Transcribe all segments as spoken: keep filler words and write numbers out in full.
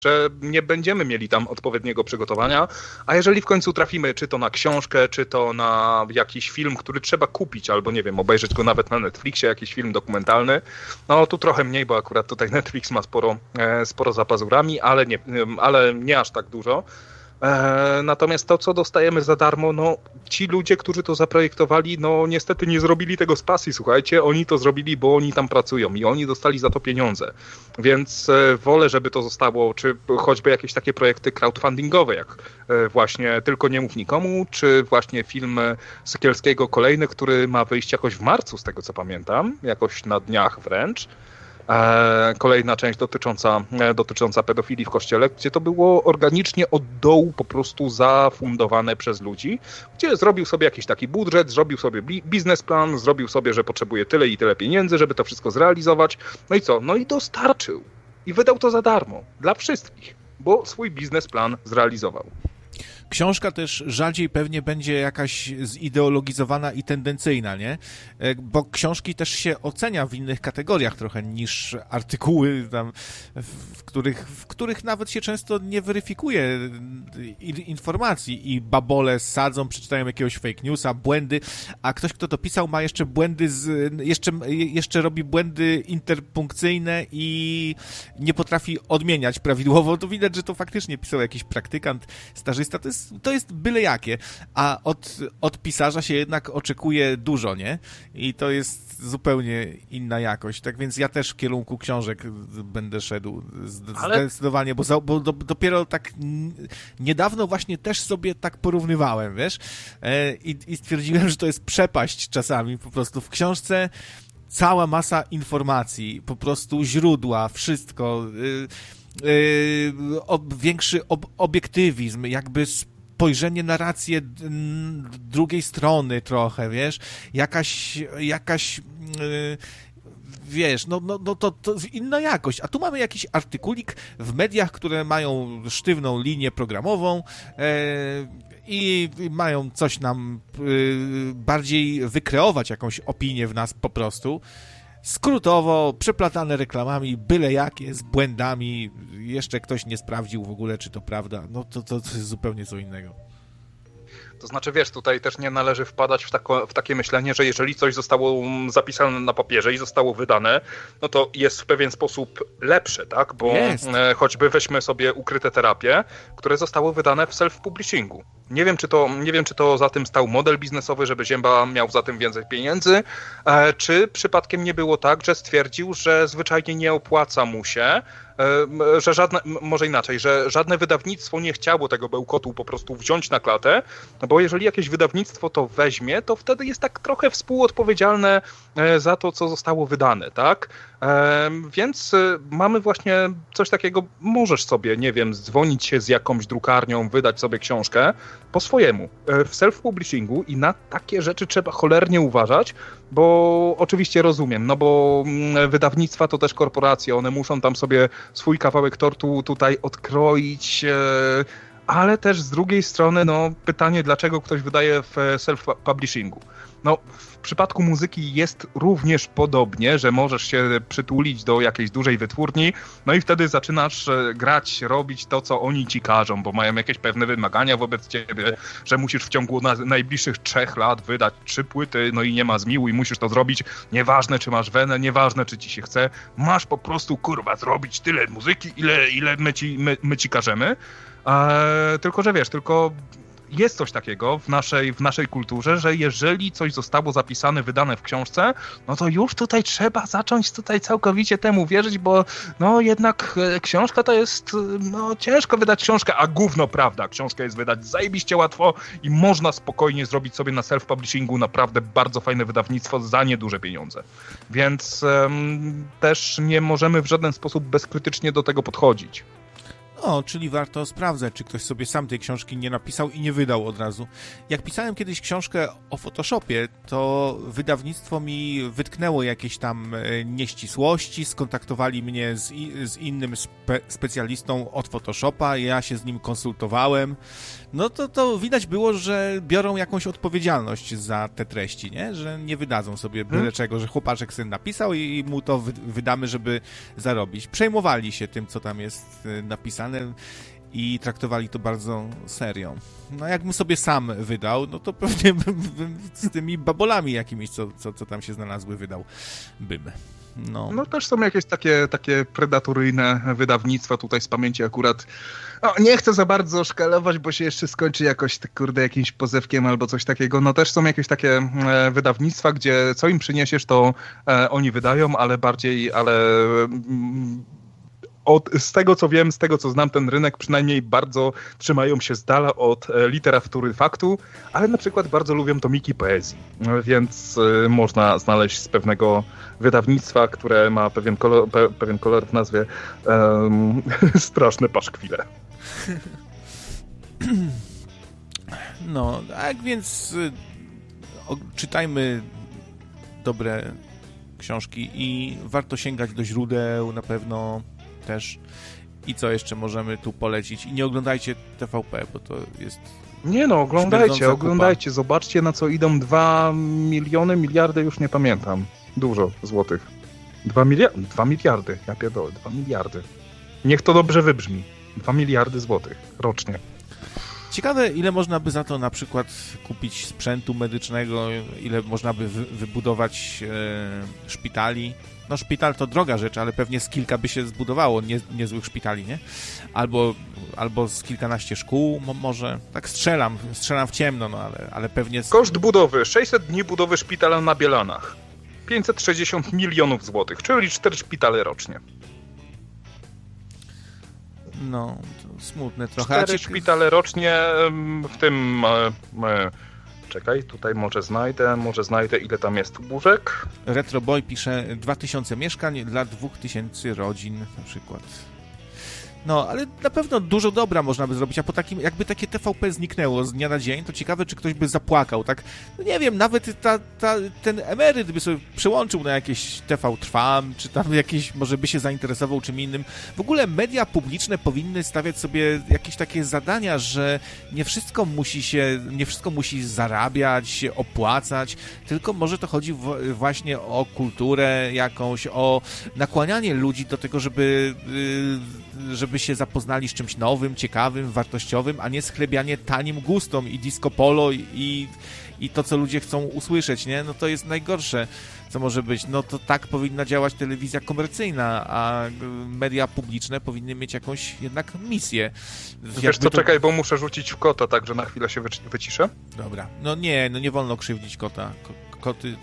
że nie będziemy mieli tam odpowiedniego przygotowania, a jeżeli w końcu trafimy czy to na książkę, czy to na jakiś film, który trzeba kupić, albo nie wiem, obejrzeć go nawet na Netflixie, jakiś film dokumentalny, no tu trochę mniej, bo akurat tutaj Netflix ma sporo, sporo za pazurami, ale nie, ale nie aż tak dużo. Natomiast to, co dostajemy za darmo, no ci ludzie, którzy to zaprojektowali, no niestety nie zrobili tego z pasji, słuchajcie, oni to zrobili, bo oni tam pracują i oni dostali za to pieniądze, więc wolę, żeby to zostało, czy choćby jakieś takie projekty crowdfundingowe, jak właśnie Tylko nie mów nikomu, czy właśnie film Sekielskiego kolejny, który ma wyjść jakoś w marcu, z tego co pamiętam, jakoś na dniach wręcz. Kolejna część dotycząca, dotycząca pedofilii w kościele, gdzie to było organicznie od dołu po prostu zafundowane przez ludzi, gdzie zrobił sobie jakiś taki budżet, zrobił sobie biznesplan, zrobił sobie, że potrzebuje tyle i tyle pieniędzy, żeby to wszystko zrealizować. No i co? No i dostarczył. I wydał to za darmo. Dla wszystkich. Bo swój biznesplan zrealizował. Książka też rzadziej pewnie będzie jakaś zideologizowana i tendencyjna, nie? Bo książki też się ocenia w innych kategoriach trochę niż artykuły, tam, w, których, w których nawet się często nie weryfikuje informacji i babole sadzą, przeczytają jakiegoś fake newsa, błędy, a ktoś, kto to pisał, ma jeszcze błędy, z, jeszcze, jeszcze robi błędy interpunkcyjne i nie potrafi odmieniać prawidłowo. To widać, że to faktycznie pisał jakiś praktykant, stażysta. To jest To jest byle jakie, a od, od pisarza się jednak oczekuje dużo, nie? I to jest zupełnie inna jakość. Tak więc ja też w kierunku książek będę szedł zdecydowanie, Ale... bo, za, bo do, dopiero tak niedawno właśnie też sobie tak porównywałem, wiesz? E, i, I stwierdziłem, że to jest przepaść czasami po prostu w książce. Cała masa informacji, po prostu źródła, wszystko, yy, yy, ob, większy ob, obiektywizm, jakby spojrzenie na rację drugiej strony trochę, wiesz, jakaś, jakaś yy, wiesz, no, no, no to, to inna jakość, a tu mamy jakiś artykulik w mediach, które mają sztywną linię programową, yy, i mają coś nam y, bardziej wykreować, jakąś opinię w nas po prostu. Skrótowo, przeplatane reklamami, byle jakie, z błędami. Jeszcze ktoś nie sprawdził w ogóle, czy to prawda. No to, to, to jest zupełnie co innego. To znaczy, wiesz, tutaj też nie należy wpadać w, tako, w takie myślenie, że jeżeli coś zostało zapisane na papierze i zostało wydane, no to jest w pewien sposób lepsze, tak? Bo jest. Choćby weźmy sobie Ukryte terapie, które zostało wydane w self-publishingu. Nie wiem, czy to, nie wiem, czy to za tym stał model biznesowy, żeby Zięba miał za tym więcej pieniędzy, czy przypadkiem nie było tak, że stwierdził, że zwyczajnie nie opłaca mu się, że żadne, może inaczej, że żadne wydawnictwo nie chciało tego bełkotu po prostu wziąć na klatę, bo jeżeli jakieś wydawnictwo to weźmie, to wtedy jest tak trochę współodpowiedzialne za to, co zostało wydane, tak? Więc mamy właśnie coś takiego, możesz sobie, nie wiem, dzwonić się z jakąś drukarnią, wydać sobie książkę po swojemu, w self-publishingu i na takie rzeczy trzeba cholernie uważać, bo oczywiście rozumiem, no bo wydawnictwa to też korporacje, one muszą tam sobie swój kawałek tortu tutaj odkroić, ale też z drugiej strony, no pytanie, dlaczego ktoś wydaje w self-publishingu? No, w przypadku muzyki jest również podobnie, że możesz się przytulić do jakiejś dużej wytwórni, no i wtedy zaczynasz grać, robić to, co oni ci każą, bo mają jakieś pewne wymagania wobec ciebie, że musisz w ciągu na, najbliższych trzech lat wydać trzy płyty, no i nie ma zmiłuj, musisz to zrobić, nieważne czy masz wenę, nieważne czy ci się chce, masz po prostu, kurwa, zrobić tyle muzyki, ile, ile my, ci, my, my ci każemy, eee, tylko że wiesz, tylko... Jest coś takiego w naszej, w naszej kulturze, że jeżeli coś zostało zapisane, wydane w książce, no to już tutaj trzeba zacząć tutaj całkowicie temu wierzyć, bo no jednak książka to jest, no ciężko wydać książkę, a gówno prawda, książkę jest wydać zajebiście łatwo i można spokojnie zrobić sobie na self-publishingu naprawdę bardzo fajne wydawnictwo za nieduże pieniądze. Więc um, też nie możemy w żaden sposób bezkrytycznie do tego podchodzić. No, czyli warto sprawdzać, czy ktoś sobie sam tej książki nie napisał i nie wydał od razu. Jak pisałem kiedyś książkę o Photoshopie, to wydawnictwo mi wytknęło jakieś tam nieścisłości, skontaktowali mnie z, z innym spe, specjalistą od Photoshopa, ja się z nim konsultowałem. No to, to widać było, że biorą jakąś odpowiedzialność za te treści, nie? Że nie wydadzą sobie byle hmm. czego, że chłopaczek syn napisał i mu to wy, wydamy, żeby zarobić. Przejmowali się tym, co tam jest napisane. oryginalne i traktowali to bardzo serio. No jakbym sobie sam wydał, no to pewnie bym, bym z tymi babolami jakimiś, co, co, co tam się znalazły, wydał bym. No. no też są jakieś takie, takie predatoryjne wydawnictwa tutaj z pamięci akurat. O, nie chcę za bardzo szkalować, bo się jeszcze skończy jakoś, kurde, jakimś pozewkiem albo coś takiego. No też są jakieś takie e, wydawnictwa, gdzie co im przyniesiesz, to e, oni wydają, ale bardziej, ale... Mm, Od, z tego co wiem, z tego co znam ten rynek, przynajmniej bardzo trzymają się z dala od e, literatury faktu, ale na przykład bardzo lubią tomiki poezji, więc e, można znaleźć z pewnego wydawnictwa, które ma pewien kolor, pe, pewien kolor w nazwie um, straszne paszkwile. No, tak więc y, o, czytajmy dobre książki i warto sięgać do źródeł na pewno też. I co jeszcze możemy tu polecić? I nie oglądajcie T V P, bo to jest... Nie no, oglądajcie, oglądajcie. Zobaczcie, na co idą dwa miliony, miliardy, już nie pamiętam. Dużo złotych. Dwa miliardy? Dwa miliardy, ja pierdolę, dwa miliardy. Niech to dobrze wybrzmi. Dwa miliardy złotych rocznie. Ciekawe, ile można by za to na przykład kupić sprzętu medycznego, ile można by wy- wybudować e, szpitali. No szpital to droga rzecz, ale pewnie z kilka by się zbudowało nie, niezłych szpitali, nie? Albo, albo z kilkanaście szkół mo- może. Tak strzelam, strzelam w ciemno, no ale, ale pewnie... Z... Koszt budowy, sześćset dni budowy szpitala na Bielanach. pięćset sześćdziesiąt milionów złotych, czyli cztery szpitale rocznie. No, to smutne trochę. Cztery ci... szpitale rocznie, w tym... E, e, czekaj, tutaj może znajdę, może znajdę, ile tam jest łóżek. Retro Boy pisze dwa tysiące mieszkań dla dwóch tysięcy rodzin na przykład. No, ale na pewno dużo dobra można by zrobić, a po takim, jakby takie T V P zniknęło z dnia na dzień, to ciekawe, czy ktoś by zapłakał, tak? No nie wiem, nawet ta, ta, ten emeryt by sobie przełączył na jakieś T V Trwam, czy tam jakieś, może by się zainteresował czym innym. W ogóle media publiczne powinny stawiać sobie jakieś takie zadania, że nie wszystko musi się, nie wszystko musi zarabiać, opłacać, tylko może to chodzi w, właśnie o kulturę jakąś, o nakłanianie ludzi do tego, żeby... Yy, żeby się zapoznali z czymś nowym, ciekawym, wartościowym, a nie schlebianie tanim gustom i disco polo i, i to, co ludzie chcą usłyszeć, nie? No to jest najgorsze, co może być. No to tak powinna działać telewizja komercyjna, a media publiczne powinny mieć jakąś jednak misję. Wiesz co, to... czekaj, bo muszę rzucić w kota, także na chwilę się wyciszę. Dobra. No nie, no nie wolno krzywdzić kota. Koty...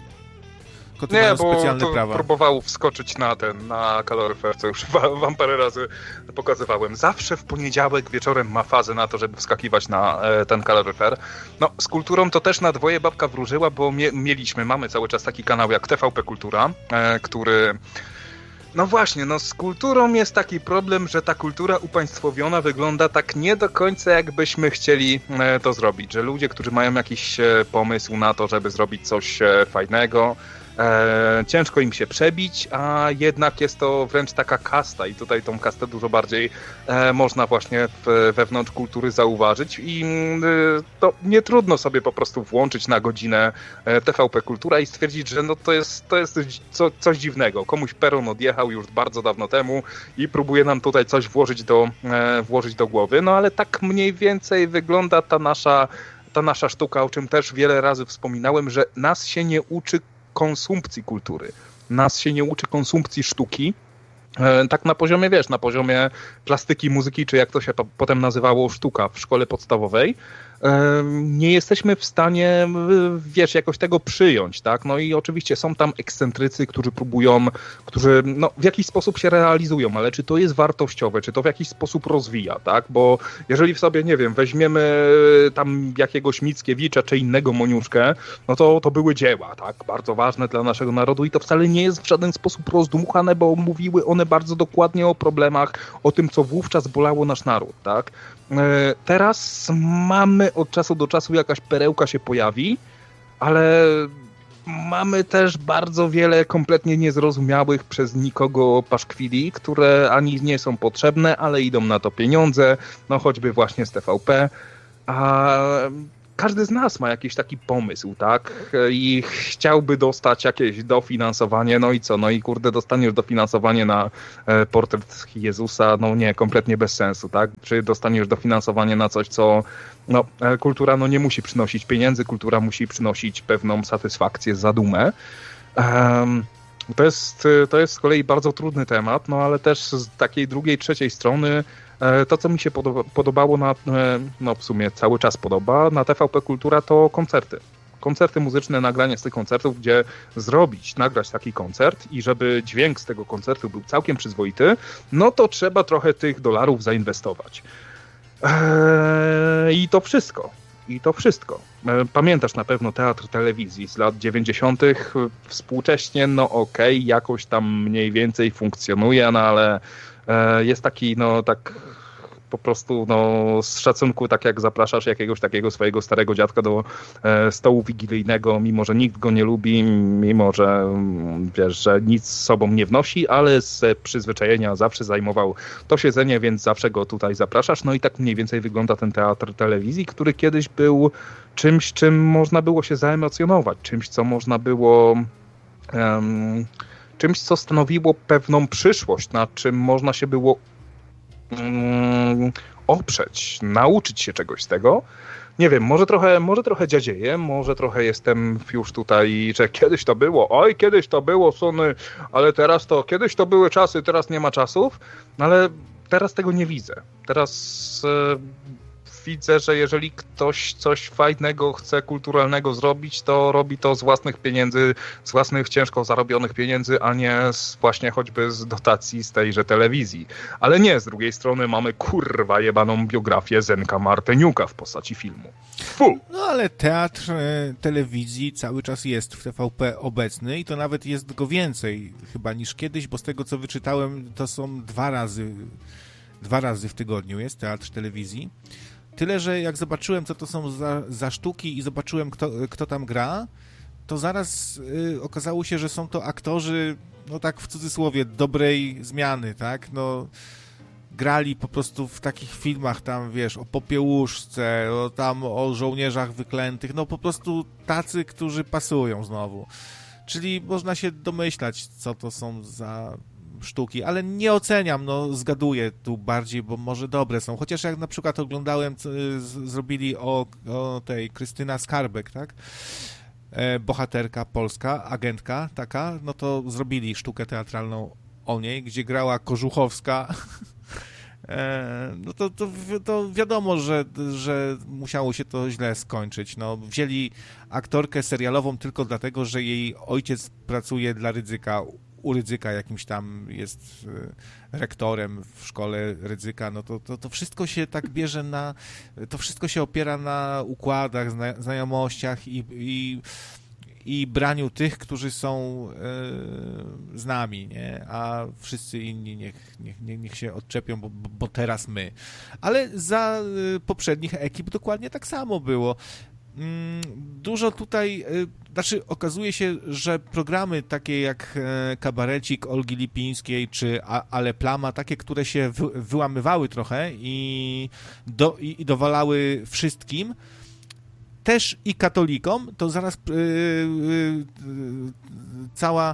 Koty nie, mają bo specjalne to prawa. próbował wskoczyć na ten, na kaloryfer, co już wam parę razy pokazywałem. Zawsze w poniedziałek wieczorem ma fazę na to, żeby wskakiwać na e, ten kaloryfer. No, z kulturą to też na dwoje babka wróżyła, bo mie- mieliśmy, mamy cały czas taki kanał jak T V P Kultura, e, który... No właśnie, no z kulturą jest taki problem, że ta kultura upaństwowiona wygląda tak nie do końca, jakbyśmy chcieli e, to zrobić. Że ludzie, którzy mają jakiś e, pomysł na to, żeby zrobić coś e, fajnego, E, ciężko im się przebić, a jednak jest to wręcz taka kasta i tutaj tą kastę dużo bardziej e, można właśnie w, wewnątrz kultury zauważyć i e, to nie trudno sobie po prostu włączyć na godzinę e, T V P Kultura i stwierdzić, że no to jest, to jest co, coś dziwnego. Komuś peron odjechał już bardzo dawno temu i próbuje nam tutaj coś włożyć do, e, włożyć do głowy, no ale tak mniej więcej wygląda ta nasza, ta nasza sztuka, o czym też wiele razy wspominałem, że nas się nie uczy konsumpcji kultury. Nas się nie uczy konsumpcji sztuki. E, tak na poziomie, wiesz, na poziomie plastyki, muzyki, czy jak to się po, potem nazywało sztuka w szkole podstawowej. E, nie jesteśmy w stanie, wiesz, jakoś tego przyjąć, tak? No i oczywiście są tam ekscentrycy, którzy próbują, którzy no, w jakiś sposób się realizują, ale czy to jest wartościowe, czy to w jakiś sposób rozwija, tak? Bo jeżeli w sobie, nie wiem, weźmiemy tam jakiegoś Mickiewicza, czy innego Moniuszkę, no to to były dzieła, tak? Bardzo ważne dla naszego narodu i to wcale nie jest w żaden sposób rozdmuchane, bo mówiły one bardzo dokładnie o problemach, o tym, co wówczas bolało nasz naród, tak? E, teraz mamy od czasu do czasu jakaś perełka się pojawi, ale mamy też bardzo wiele kompletnie niezrozumiałych przez nikogo paszkwili, które ani nie są potrzebne, ale idą na to pieniądze, no choćby właśnie z T V P, a każdy z nas ma jakiś taki pomysł, tak? I chciałby dostać jakieś dofinansowanie, no i co? No i kurde, dostaniesz dofinansowanie na portret Jezusa, no nie, kompletnie bez sensu, tak? Czy dostaniesz dofinansowanie na coś, co, no, kultura no nie musi przynosić pieniędzy, kultura musi przynosić pewną satysfakcję, zadumę. Um, to jest, to jest z kolei bardzo trudny temat, no ale też z takiej drugiej, trzeciej strony to, co mi się podobało, na, no w sumie cały czas podoba, na T V P Kultura, to koncerty. Koncerty muzyczne, nagranie z tych koncertów, gdzie zrobić, nagrać taki koncert i żeby dźwięk z tego koncertu był całkiem przyzwoity, no to trzeba trochę tych dolarów zainwestować. Eee, I to wszystko. I to wszystko. Pamiętasz na pewno teatr telewizji z lat dziewięćdziesiątych. Współcześnie, no okej, okay, jakoś tam mniej więcej funkcjonuje, no ale jest taki, no tak po prostu no, z szacunku, tak jak zapraszasz jakiegoś takiego swojego starego dziadka do e, stołu wigilijnego, mimo że nikt go nie lubi, mimo że wiesz, że nic z sobą nie wnosi, ale z przyzwyczajenia zawsze zajmował to siedzenie, więc zawsze go tutaj zapraszasz. No i tak mniej więcej wygląda ten teatr telewizji, który kiedyś był czymś, czym można było się zaemocjonować, czymś, co można było... Um, czymś, co stanowiło pewną przyszłość, na czym można się było um, oprzeć, nauczyć się czegoś z tego. Nie wiem, może trochę, może trochę dziadzieję, może trochę jestem już tutaj, że kiedyś to było, oj, kiedyś to było, Sony, ale teraz to, kiedyś to były czasy, teraz nie ma czasów, ale teraz tego nie widzę. Teraz e, widzę, że jeżeli ktoś coś fajnego chce, kulturalnego zrobić, to robi to z własnych pieniędzy, z własnych ciężko zarobionych pieniędzy, a nie z, właśnie choćby z dotacji z tejże telewizji. Ale nie, z drugiej strony mamy kurwa jebaną biografię Zenka Martyniuka w postaci filmu. Fu! No ale teatr e, telewizji cały czas jest w T V P obecny i to nawet jest go więcej chyba niż kiedyś, bo z tego co wyczytałem, to są dwa razy, dwa razy w tygodniu jest teatr telewizji. Tyle, że jak zobaczyłem, co to są za, za sztuki i zobaczyłem, kto, kto tam gra, to zaraz y, okazało się, że są to aktorzy, no tak w cudzysłowie, dobrej zmiany, tak? No, grali po prostu w takich filmach tam, wiesz, o Popiełuszce, o, tam o żołnierzach wyklętych, no po prostu tacy, którzy pasują znowu. Czyli można się domyślać, co to są za... sztuki, ale nie oceniam, no zgaduję tu bardziej, bo może dobre są. Chociaż jak na przykład oglądałem, co z, zrobili o, o tej Krystyna Skarbek, tak? E, bohaterka polska, agentka taka, no to zrobili sztukę teatralną o niej, gdzie grała Kożuchowska. e, no to, to, to wiadomo, że, że musiało się to źle skończyć. No, wzięli aktorkę serialową tylko dlatego, że jej ojciec pracuje dla Rydzyka, u Rydzyka jakimś tam jest rektorem w szkole Rydzyka, no to, to, to wszystko się tak bierze na, to wszystko się opiera na układach, zna, znajomościach i, i, i braniu tych, którzy są e, z nami, nie? A wszyscy inni niech, niech, niech się odczepią, bo, bo teraz my. Ale za poprzednich ekip dokładnie tak samo było. Dużo tutaj, znaczy okazuje się, że programy takie jak Kabarecik Olgi Lipińskiej czy Ale Plama, takie, które się wy, wyłamywały trochę i, do, i, i dowalały wszystkim, też i katolikom, to zaraz yy, yy, cała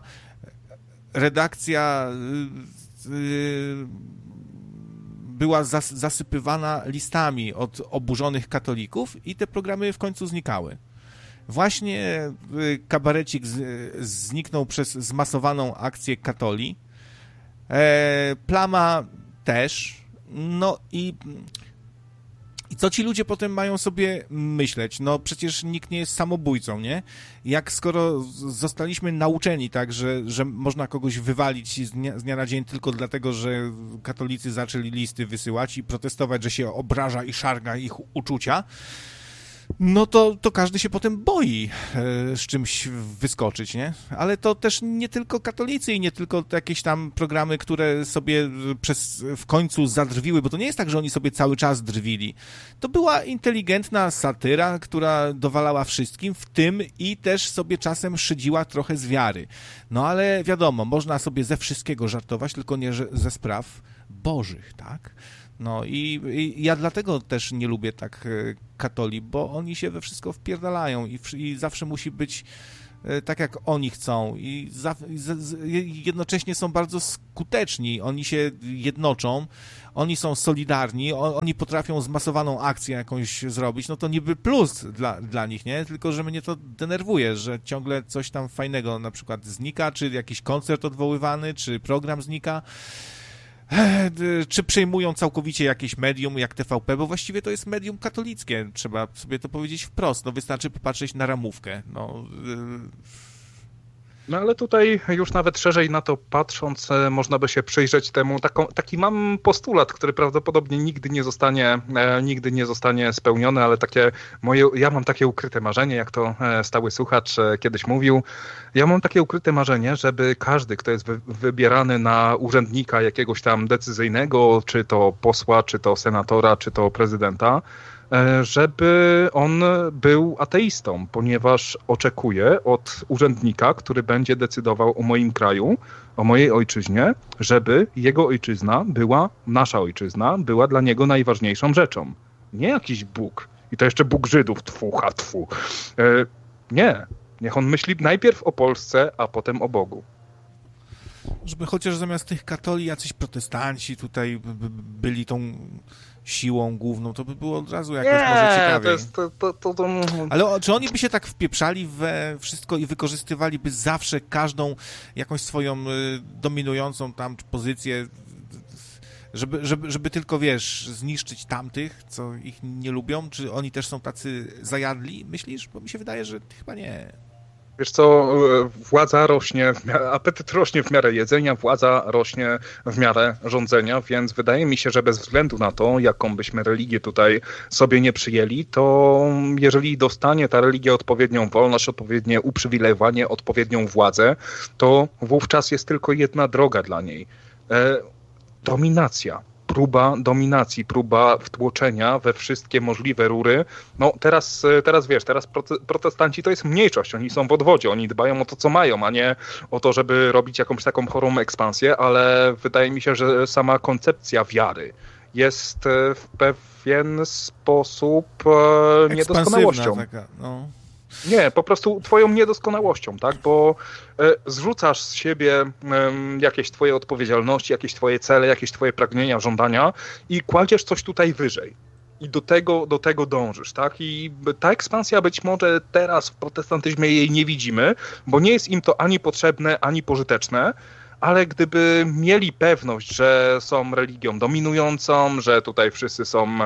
redakcja yy, była zas, zasypywana listami od oburzonych katolików i te programy w końcu znikały. Właśnie Kabarecik z, zniknął przez zmasowaną akcję katoli. E, Plama też. No i, i co ci ludzie potem mają sobie myśleć? No przecież nikt nie jest samobójcą, nie? Jak skoro zostaliśmy nauczeni tak, że, że można kogoś wywalić z dnia, z dnia na dzień tylko dlatego, że katolicy zaczęli listy wysyłać i protestować, że się obraża i szarga ich uczucia, no to, to każdy się potem boi e, z czymś wyskoczyć, nie? Ale to też nie tylko katolicy i nie tylko jakieś tam programy, które sobie przez, w końcu zadrwiły, bo to nie jest tak, że oni sobie cały czas drwili. To była inteligentna satyra, która dowalała wszystkim, w tym i też sobie czasem szydziła trochę z wiary. No ale wiadomo, można sobie ze wszystkiego żartować, tylko nie ze spraw bożych, tak? No i, i ja dlatego też nie lubię tak katoli, bo oni się we wszystko wpierdalają i, i zawsze musi być tak, jak oni chcą i, za, i z, z, jednocześnie są bardzo skuteczni, oni się jednoczą, oni są solidarni, on, oni potrafią zmasowaną akcję jakąś zrobić, no to niby plus dla, dla nich, nie? Tylko, że mnie to denerwuje, że ciągle coś tam fajnego na przykład znika, czy jakiś koncert odwoływany, czy program znika, czy przejmują całkowicie jakieś medium jak T V P, bo właściwie to jest medium katolickie, trzeba sobie to powiedzieć wprost, no wystarczy popatrzeć na ramówkę, no... No ale tutaj już nawet szerzej na to patrząc, można by się przyjrzeć temu, taką, taki mam postulat, który prawdopodobnie nigdy nie zostanie, e, nigdy nie zostanie spełniony, ale takie moje, ja mam takie ukryte marzenie, jak to stały słuchacz kiedyś mówił, ja mam takie ukryte marzenie, żeby każdy, kto jest wy, wybierany na urzędnika jakiegoś tam decyzyjnego, czy to posła, czy to senatora, czy to prezydenta, żeby on był ateistą, ponieważ oczekuję od urzędnika, który będzie decydował o moim kraju, o mojej ojczyźnie, żeby jego ojczyzna była, nasza ojczyzna, była dla niego najważniejszą rzeczą. Nie jakiś Bóg. I to jeszcze Bóg Żydów, tfucha, tfu. Nie. Niech on myśli najpierw o Polsce, a potem o Bogu. Żeby chociaż zamiast tych katoli jacyś protestanci tutaj byli tą siłą główną, to by było od razu jakoś nie, może ciekawiej. To jest, to, to, to, to... Ale o, czy oni by się tak wpieprzali we wszystko i wykorzystywaliby zawsze każdą jakąś swoją y, dominującą tam pozycję, żeby, żeby, żeby tylko, wiesz, zniszczyć tamtych, co ich nie lubią? Czy oni też są tacy zajadli, myślisz? Bo mi się wydaje, że chyba nie. Wiesz co, władza rośnie, w miarę, apetyt rośnie w miarę jedzenia, władza rośnie w miarę rządzenia, więc wydaje mi się, że bez względu na to, jaką byśmy religię tutaj sobie nie przyjęli, to jeżeli dostanie ta religia odpowiednią wolność, odpowiednie uprzywilejowanie, odpowiednią władzę, to wówczas jest tylko jedna droga dla niej. E, dominacja. Próba dominacji, próba wtłoczenia we wszystkie możliwe rury. No teraz, teraz wiesz, teraz protestanci to jest mniejszość, oni są w odwodzie, oni dbają o to, co mają, a nie o to, żeby robić jakąś taką chorą ekspansję, ale wydaje mi się, że sama koncepcja wiary jest w pewien sposób niedoskonałością. Taka, no. Nie, po prostu twoją niedoskonałością, tak? Bo e, zrzucasz z siebie e, jakieś twoje odpowiedzialności, jakieś twoje cele, jakieś twoje pragnienia, żądania i kładziesz coś tutaj wyżej. I do tego, do tego dążysz, tak? I ta ekspansja być może teraz w protestantyzmie jej nie widzimy, bo nie jest im to ani potrzebne, ani pożyteczne, ale gdyby mieli pewność, że są religią dominującą, że tutaj wszyscy są,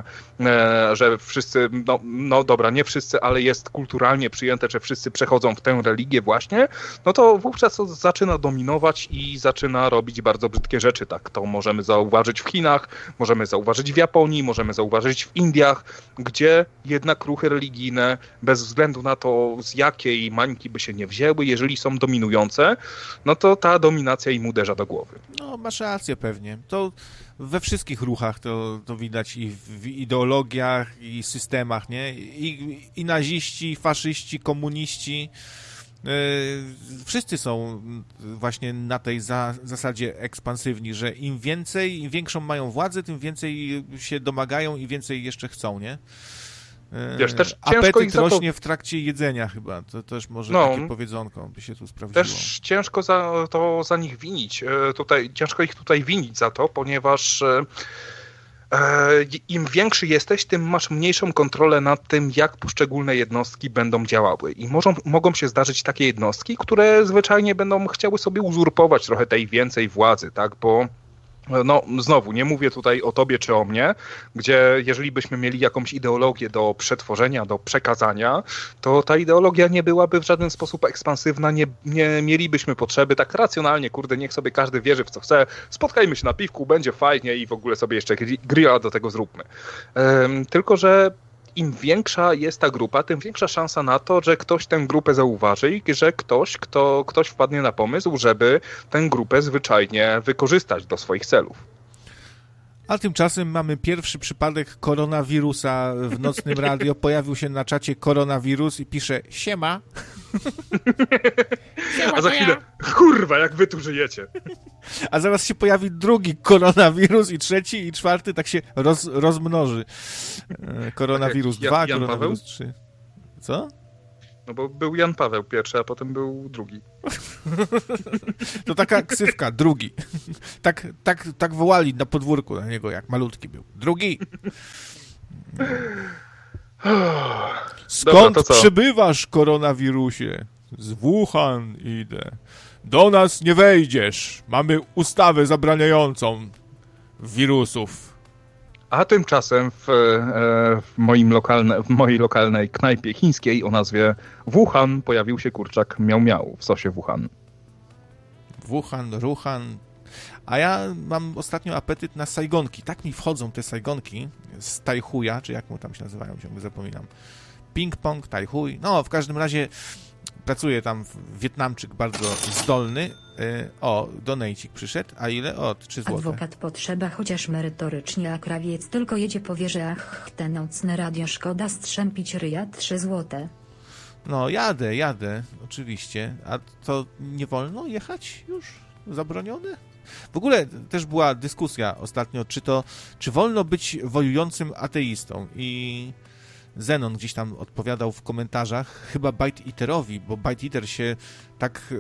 e, że wszyscy, no, no dobra, nie wszyscy, ale jest kulturalnie przyjęte, że wszyscy przechodzą w tę religię właśnie, no to wówczas to zaczyna dominować i zaczyna robić bardzo brzydkie rzeczy. Tak, to możemy zauważyć w Chinach, możemy zauważyć w Japonii, możemy zauważyć w Indiach, gdzie jednak ruchy religijne, bez względu na to, z jakiej mańki by się nie wzięły, jeżeli są dominujące, no to ta dominacja im uderza do głowy. No, masz rację pewnie. To we wszystkich ruchach to, to widać i w ideologiach, i systemach, nie? I, i naziści, i faszyści, komuniści. Yy, wszyscy są właśnie na tej za, zasadzie ekspansywni, że im więcej, im większą mają władzę, tym więcej się domagają i więcej jeszcze chcą, nie? Wiesz, też apetyt rośnie to... w trakcie jedzenia chyba. To też może no, takie powiedzonko by się tu sprawdziło. Też ciężko za, to za nich winić. Tutaj, ciężko ich tutaj winić za to, ponieważ e, im większy jesteś, tym masz mniejszą kontrolę nad tym, jak poszczególne jednostki będą działały. I mogą, mogą się zdarzyć takie jednostki, które zwyczajnie będą chciały sobie uzurpować trochę tej więcej władzy, tak? Bo no znowu, nie mówię tutaj o tobie czy o mnie, gdzie jeżeli byśmy mieli jakąś ideologię do przetworzenia, do przekazania, to ta ideologia nie byłaby w żaden sposób ekspansywna, nie, nie mielibyśmy potrzeby tak racjonalnie, kurde, niech sobie każdy wierzy w co chce, spotkajmy się na piwku, będzie fajnie i w ogóle sobie jeszcze grilla do tego zróbmy. Um, tylko, że im większa jest ta grupa, tym większa szansa na to, że ktoś tę grupę zauważy i że ktoś, kto, ktoś wpadnie na pomysł, żeby tę grupę zwyczajnie wykorzystać do swoich celów. A tymczasem mamy pierwszy przypadek koronawirusa w Nocnym Radio. Pojawił się na czacie koronawirus i pisze siema. A za chwilę, kurwa, jak wy tu żyjecie. A zaraz się pojawi drugi koronawirus i trzeci i czwarty, tak się roz, rozmnoży. Koronawirus tak dwa, Jan, Jan koronawirus Paweł? trzy. Co? No bo był Jan Paweł pierwszy, a potem był drugi. To taka ksywka, drugi. Tak, tak, tak wołali na podwórku na niego, jak malutki był. Drugi. Skąd Dobra, przybywasz, koronawirusie? Z Wuhan idę. Do nas nie wejdziesz. Mamy ustawę zabraniającą wirusów. A tymczasem w, w, moim lokalne, w mojej lokalnej knajpie chińskiej o nazwie Wuhan pojawił się kurczak miał miał w sosie Wuhan. Wuhan, Ruchan. A ja mam ostatnio apetyt na sajgonki. Tak mi wchodzą te sajgonki z tajhuja, czy jak mu tam się nazywają, ciągle zapominam. Ping-pong, tajhuj. No, w każdym razie pracuje tam Wietnamczyk bardzo zdolny. O, donejcik przyszedł. A ile? O, trzy złote. Adwokat potrzeba chociaż merytorycznie, a krawiec tylko jedzie po wieży, ach, te nocne radio szkoda strzępić ryja, trzy złote. No, jadę, jadę, oczywiście. A to nie wolno jechać już? Zabronione? W ogóle też była dyskusja ostatnio, czy to, czy wolno być wojującym ateistą i Zenon gdzieś tam odpowiadał w komentarzach, chyba Bite Eaterowi, bo Bite Eater się tak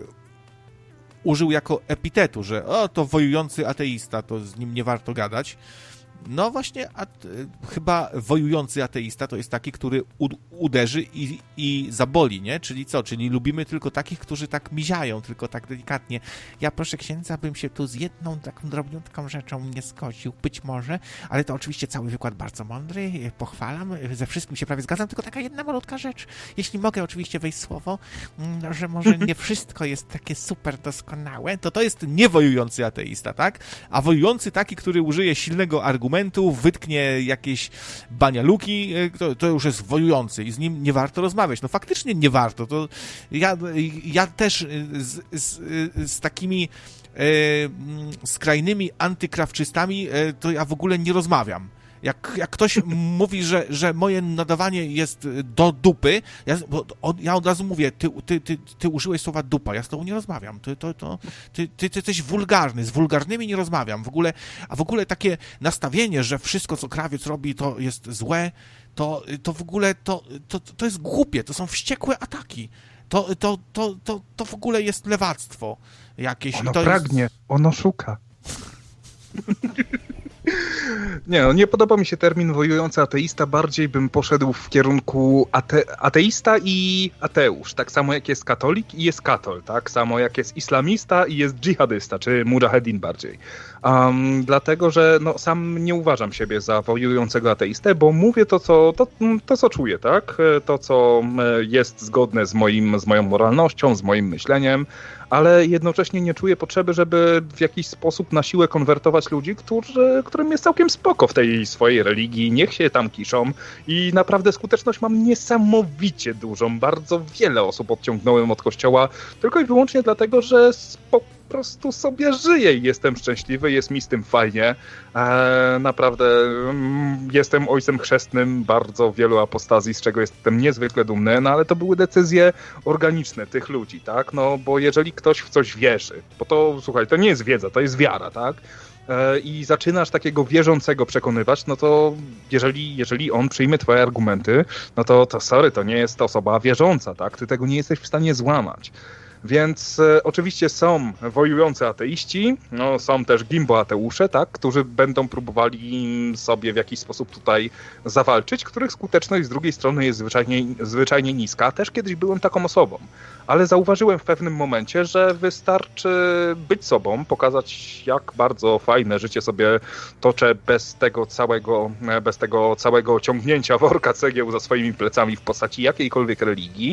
użył jako epitetu, że o, to wojujący ateista, to z nim nie warto gadać. No właśnie, a, chyba wojujący ateista to jest taki, który u, uderzy i, i zaboli, nie? Czyli co? Czyli lubimy tylko takich, którzy tak miziają, tylko tak delikatnie. Ja proszę księdza, bym się tu z jedną taką drobniutką rzeczą nie zgodził, być może, ale to oczywiście cały wykład bardzo mądry, pochwalam, ze wszystkim się prawie zgadzam, tylko taka jedna malutka rzecz, jeśli mogę oczywiście wejść słowo, że może nie wszystko jest takie super doskonałe, to to jest niewojujący ateista, tak? A wojujący taki, który użyje silnego argumentu, wytknie jakieś banialuki, to, to już jest wojujący i z nim nie warto rozmawiać. No faktycznie nie warto. To ja, ja też z, z, z takimi e, skrajnymi antykrawczystami e, to ja w ogóle nie rozmawiam. Jak, jak ktoś mówi, że, że moje nadawanie jest do dupy, ja, bo od, ja od razu mówię, ty, ty, ty, ty użyłeś słowa dupa, ja z tobą nie rozmawiam. Ty, to, to, ty, ty, ty jesteś wulgarny, z wulgarnymi nie rozmawiam. W ogóle, a w ogóle takie nastawienie, że wszystko, co krawiec robi, to jest złe, to, to w ogóle to, to, to jest głupie, to są wściekłe ataki. To, to, to, to, to w ogóle jest lewactwo jakieś. Ono to pragnie, jest... ono szuka. Nie, no nie podoba mi się termin wojujący ateista, bardziej bym poszedł w kierunku ate, ateista i ateusz, tak samo jak jest katolik i jest katol, tak samo jak jest islamista i jest dżihadysta, czy mujahedin bardziej. Um, dlatego, że no, sam nie uważam siebie za wojującego ateistę, bo mówię to co, to, to, co czuję, tak? To, co jest zgodne z, moim, z moją moralnością, z moim myśleniem, ale jednocześnie nie czuję potrzeby, żeby w jakiś sposób na siłę konwertować ludzi, którzy, którym jest całkiem spoko w tej swojej religii, niech się tam kiszą i naprawdę skuteczność mam niesamowicie dużą. Bardzo wiele osób odciągnąłem od kościoła tylko i wyłącznie dlatego, że po prostu sobie żyję i jestem szczęśliwy, jest mi z tym fajnie. Eee, naprawdę mm, jestem ojcem chrzestnym bardzo wielu apostazji, z czego jestem niezwykle dumny, no ale to były decyzje organiczne tych ludzi, tak? No bo jeżeli ktoś w coś wierzy, bo to, słuchaj, to nie jest wiedza, to jest wiara, tak? I zaczynasz takiego wierzącego przekonywać, no to jeżeli, jeżeli on przyjmie twoje argumenty, no to, to sorry, to nie jest osoba wierząca, tak? Ty tego nie jesteś w stanie złamać. Więc e, oczywiście są wojujący ateiści, no, są też gimbo-ateusze, tak, którzy będą próbowali sobie w jakiś sposób tutaj zawalczyć, których skuteczność z drugiej strony jest zwyczajnie, zwyczajnie niska. Też kiedyś byłem taką osobą, ale zauważyłem w pewnym momencie, że wystarczy być sobą, pokazać jak bardzo fajne życie sobie toczę bez tego całego, bez tego całego ciągnięcia worka cegieł za swoimi plecami w postaci jakiejkolwiek religii.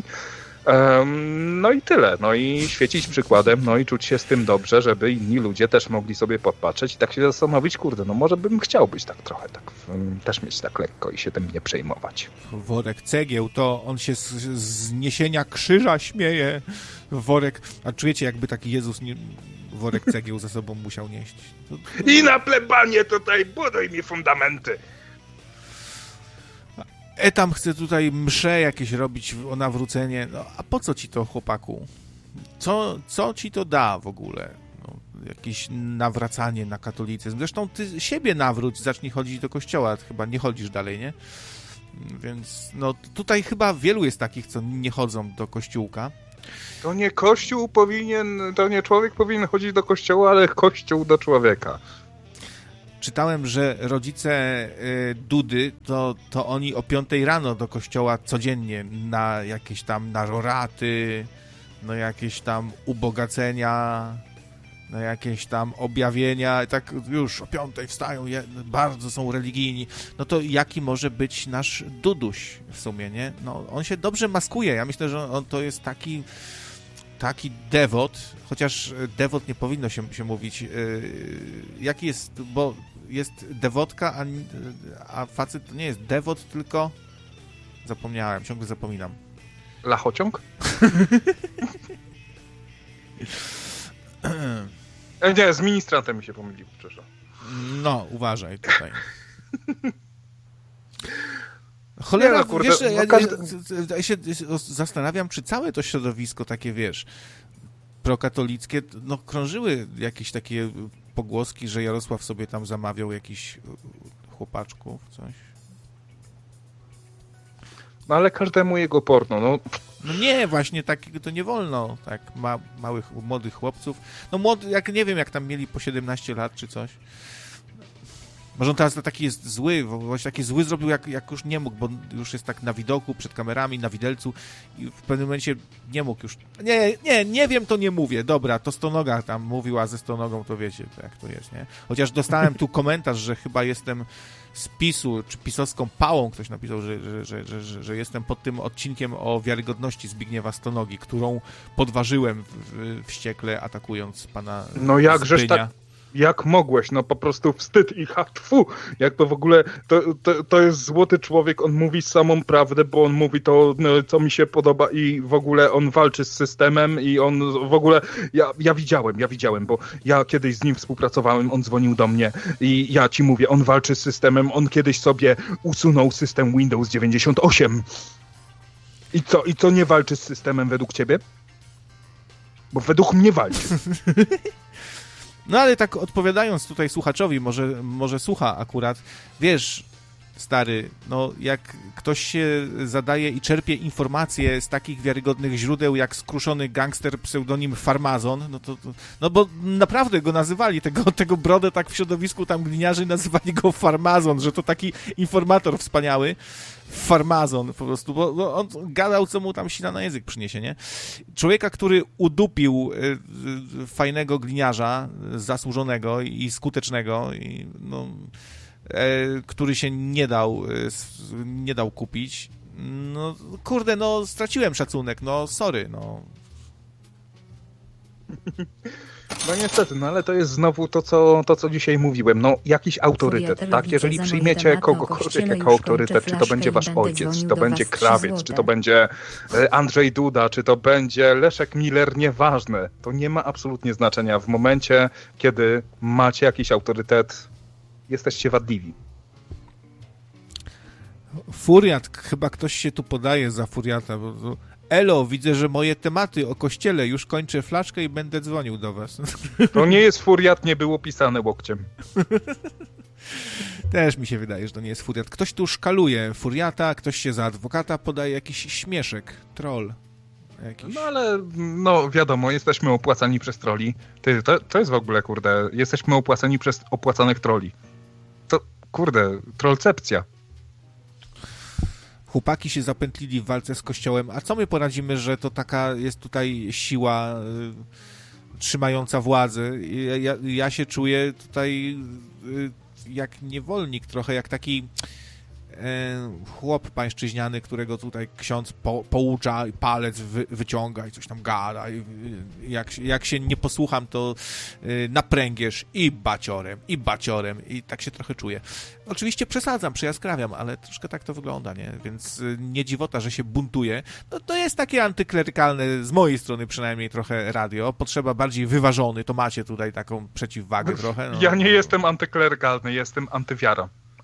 Um, no i tyle. No i świecić przykładem, no i czuć się z tym dobrze, żeby inni ludzie też mogli sobie podpatrzeć i tak się zastanowić, kurde, no może bym chciał być tak trochę, tak um, też mieć tak lekko i się tym nie przejmować. Worek cegieł, to on się z, z niesienia krzyża śmieje. Worek, a czujecie jakby taki Jezus nie, worek cegieł ze sobą musiał nieść. To, to... I na plebanie tutaj buduj mi fundamenty. E tam chce tutaj msze jakieś robić o nawrócenie. No, a po co ci to, chłopaku? Co, co ci to da w ogóle? No, jakieś nawracanie na katolicyzm. Zresztą ty siebie nawróć, zacznij chodzić do kościoła. Chyba nie chodzisz dalej, nie? Więc no tutaj chyba wielu jest takich, co nie chodzą do kościółka. To nie kościół powinien, to nie człowiek powinien chodzić do kościoła, ale kościół do człowieka. Czytałem, że rodzice y, Dudy, to, to oni o piątej rano do kościoła codziennie na jakieś tam naroraty, no jakieś tam ubogacenia, na jakieś tam objawienia, i tak już o piątej wstają, je, bardzo są religijni. No to jaki może być nasz Duduś w sumie, nie? No on się dobrze maskuje. Ja myślę, że on to jest taki taki dewot, chociaż dewot nie powinno się, się mówić. Yy, jaki jest, bo jest dewotka, a, a facet to nie jest dewot, tylko zapomniałem, ciągle zapominam. Lachociąg? e, nie, z ministrantem mi się pomylił, przepraszam. No, uważaj tutaj. Cholera, nie, no, kurde, wiesz, no, ja, każdy... ja, ja się zastanawiam, czy całe to środowisko takie, wiesz, prokatolickie, no krążyły jakieś takie pogłoski, że Jarosław sobie tam zamawiał jakichś chłopaczków, coś. No ale każdemu jego porno, no. No nie, właśnie takiego to nie wolno, tak, ma, małych, młodych chłopców. No młody, jak nie wiem, jak tam mieli po siedemnaście lat czy coś. Może on teraz taki jest zły, właśnie taki zły zrobił, jak, jak już nie mógł, bo już jest tak na widoku, przed kamerami, na widelcu i w pewnym momencie nie mógł już. Nie, nie, nie wiem, to nie mówię. Dobra, to Stonoga tam mówił, a ze Stonogą to wiecie, to jak to jest, nie? Chociaż dostałem tu komentarz, że chyba jestem z PiSu, czy pisowską pałą, ktoś napisał, że, że, że, że, że, że jestem pod tym odcinkiem o wiarygodności Zbigniewa Stonogi, którą podważyłem w, wściekle, atakując pana No jakżeż Zbynia. tak... Jak mogłeś? No po prostu wstyd i ha, tfu, jak to w ogóle, to, to, to jest złoty człowiek, on mówi samą prawdę, bo on mówi to, no, co mi się podoba i w ogóle on walczy z systemem i on w ogóle, ja, ja widziałem, ja widziałem, bo ja kiedyś z nim współpracowałem, on dzwonił do mnie i ja ci mówię, on walczy z systemem, on kiedyś sobie usunął system Windows dziewięćdziesiąt osiem. I co, i co nie walczy z systemem według ciebie? Bo według mnie walczy. No ale tak odpowiadając tutaj słuchaczowi, może, może słucha akurat, wiesz, stary, no jak ktoś się zadaje i czerpie informacje z takich wiarygodnych źródeł jak skruszony gangster pseudonim Farmazon, no to, to no bo naprawdę go nazywali, tego, tego brodę tak w środowisku tam gliniarzy nazywali go Farmazon, że to taki informator wspaniały, Farmazon po prostu, bo, bo on gadał, co mu tam sina na język przyniesie, nie? Człowieka, który udupił y, y, fajnego gliniarza, zasłużonego i skutecznego, i, no, y, który się nie dał, y, nie dał kupić, no kurde, no straciłem szacunek, no sorry, no. No niestety, no ale to jest znowu to, co, to, co dzisiaj mówiłem. No jakiś autorytet, tak? Jeżeli przyjmiecie kogokolwiek jako autorytet, czy to będzie wasz ojciec, czy to będzie Krawiec, czy to będzie Andrzej Duda, czy to będzie Leszek Miller, nieważne. To nie ma absolutnie znaczenia. W momencie, kiedy macie jakiś autorytet, jesteście wadliwi. Furiat, chyba ktoś się tu podaje za Furiata, bo to... Elo, widzę, że moje tematy o kościele, już kończę flaszkę i będę dzwonił do was. To nie jest Furiat, nie było pisane łokciem. Też mi się wydaje, że to nie jest Furiat. Ktoś tu szkaluje Furiata, ktoś się za adwokata podaje, jakiś śmieszek, troll. Jakiś... No ale, no wiadomo, jesteśmy opłacani przez troli. Ty, to, to jest w ogóle, kurde, jesteśmy opłacani przez opłacanych troli. To, kurde, trollcepcja. Chłopaki się zapętlili w walce z Kościołem, a co my poradzimy, że to taka jest tutaj siła y, trzymająca władzę? Ja, ja się czuję tutaj y, jak niewolnik trochę, jak taki y, chłop pańszczyźniany, którego tutaj ksiądz po, poucza i palec wy, wyciąga i coś tam gada. I, y, jak, jak się nie posłucham, to y, napręgierz i baciorem, i baciorem i tak się trochę czuję. Oczywiście przesadzam, przejaskrawiam, ale troszkę tak to wygląda, nie? Więc nie dziwota, że się buntuje. No to jest takie antyklerykalne, z mojej strony przynajmniej trochę radio. Potrzeba bardziej wyważony, to macie tutaj taką przeciwwagę trochę. No. Ja nie jestem antyklerykalny, jestem antywiara.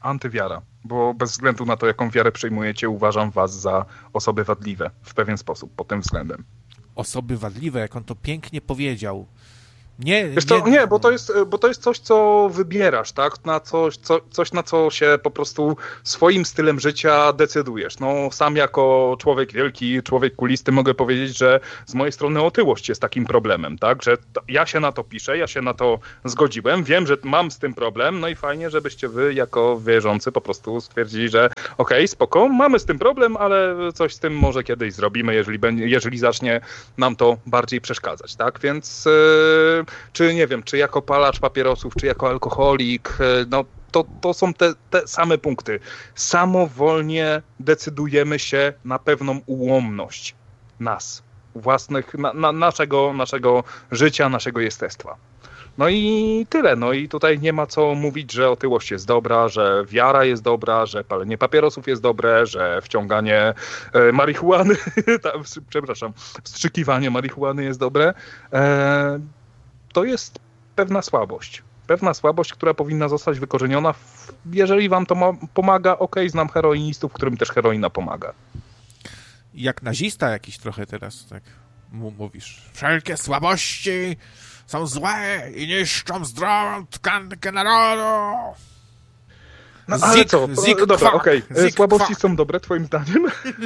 Antywiara, bo bez względu na to, jaką wiarę przyjmujecie, uważam was za osoby wadliwe w pewien sposób pod tym względem. Osoby wadliwe, jak on to pięknie powiedział. Nie, Wiesz co, nie, bo to jest, bo to jest coś, co wybierasz, tak? Na coś, co, coś, na co się po prostu swoim stylem życia decydujesz. No, sam jako człowiek wielki, człowiek kulisty mogę powiedzieć, że z mojej strony otyłość jest takim problemem, tak? Że to, ja się na to piszę, ja się na to zgodziłem, wiem, że mam z tym problem, no i fajnie, żebyście wy jako wierzący po prostu stwierdzili, że okej, okay, spoko, mamy z tym problem, ale coś z tym może kiedyś zrobimy, jeżeli, będzie, jeżeli zacznie nam to bardziej przeszkadzać, tak? Więc... Yy, czy nie wiem, czy jako palacz papierosów, czy jako alkoholik, no to, to są te, te same punkty. Samowolnie decydujemy się na pewną ułomność nas, własnych, na, na naszego, naszego życia, naszego jestestwa. No i tyle. No i tutaj nie ma co mówić, że otyłość jest dobra, że wiara jest dobra, że palenie papierosów jest dobre, że wciąganie e, marihuany, tam, przepraszam, wstrzykiwanie marihuany jest dobre. E, To jest pewna słabość. Pewna słabość, która powinna zostać wykorzeniona. Jeżeli wam to ma, pomaga, okej, okay, znam heroinistów, którym też heroina pomaga. Jak nazista jakiś trochę teraz, tak mówisz. Wszelkie słabości są złe i niszczą zdrową tkankę narodu. No ale zik, co? Zik, dobra, okej. Okay. Słabości są dobre, twoim zdaniem?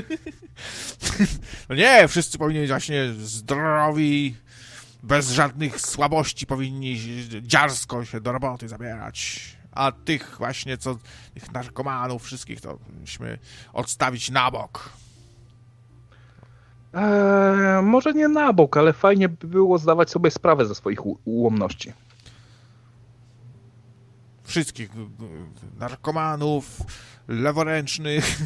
No nie, wszyscy powinni być właśnie zdrowi, bez żadnych słabości, powinni dziarsko się do roboty zabierać. A tych właśnie, co tych narkomanów wszystkich, to musimy odstawić na bok. Eee, może nie na bok, ale fajnie by było zdawać sobie sprawę ze swoich u- ułomności. Wszystkich narkomanów, leworęcznych,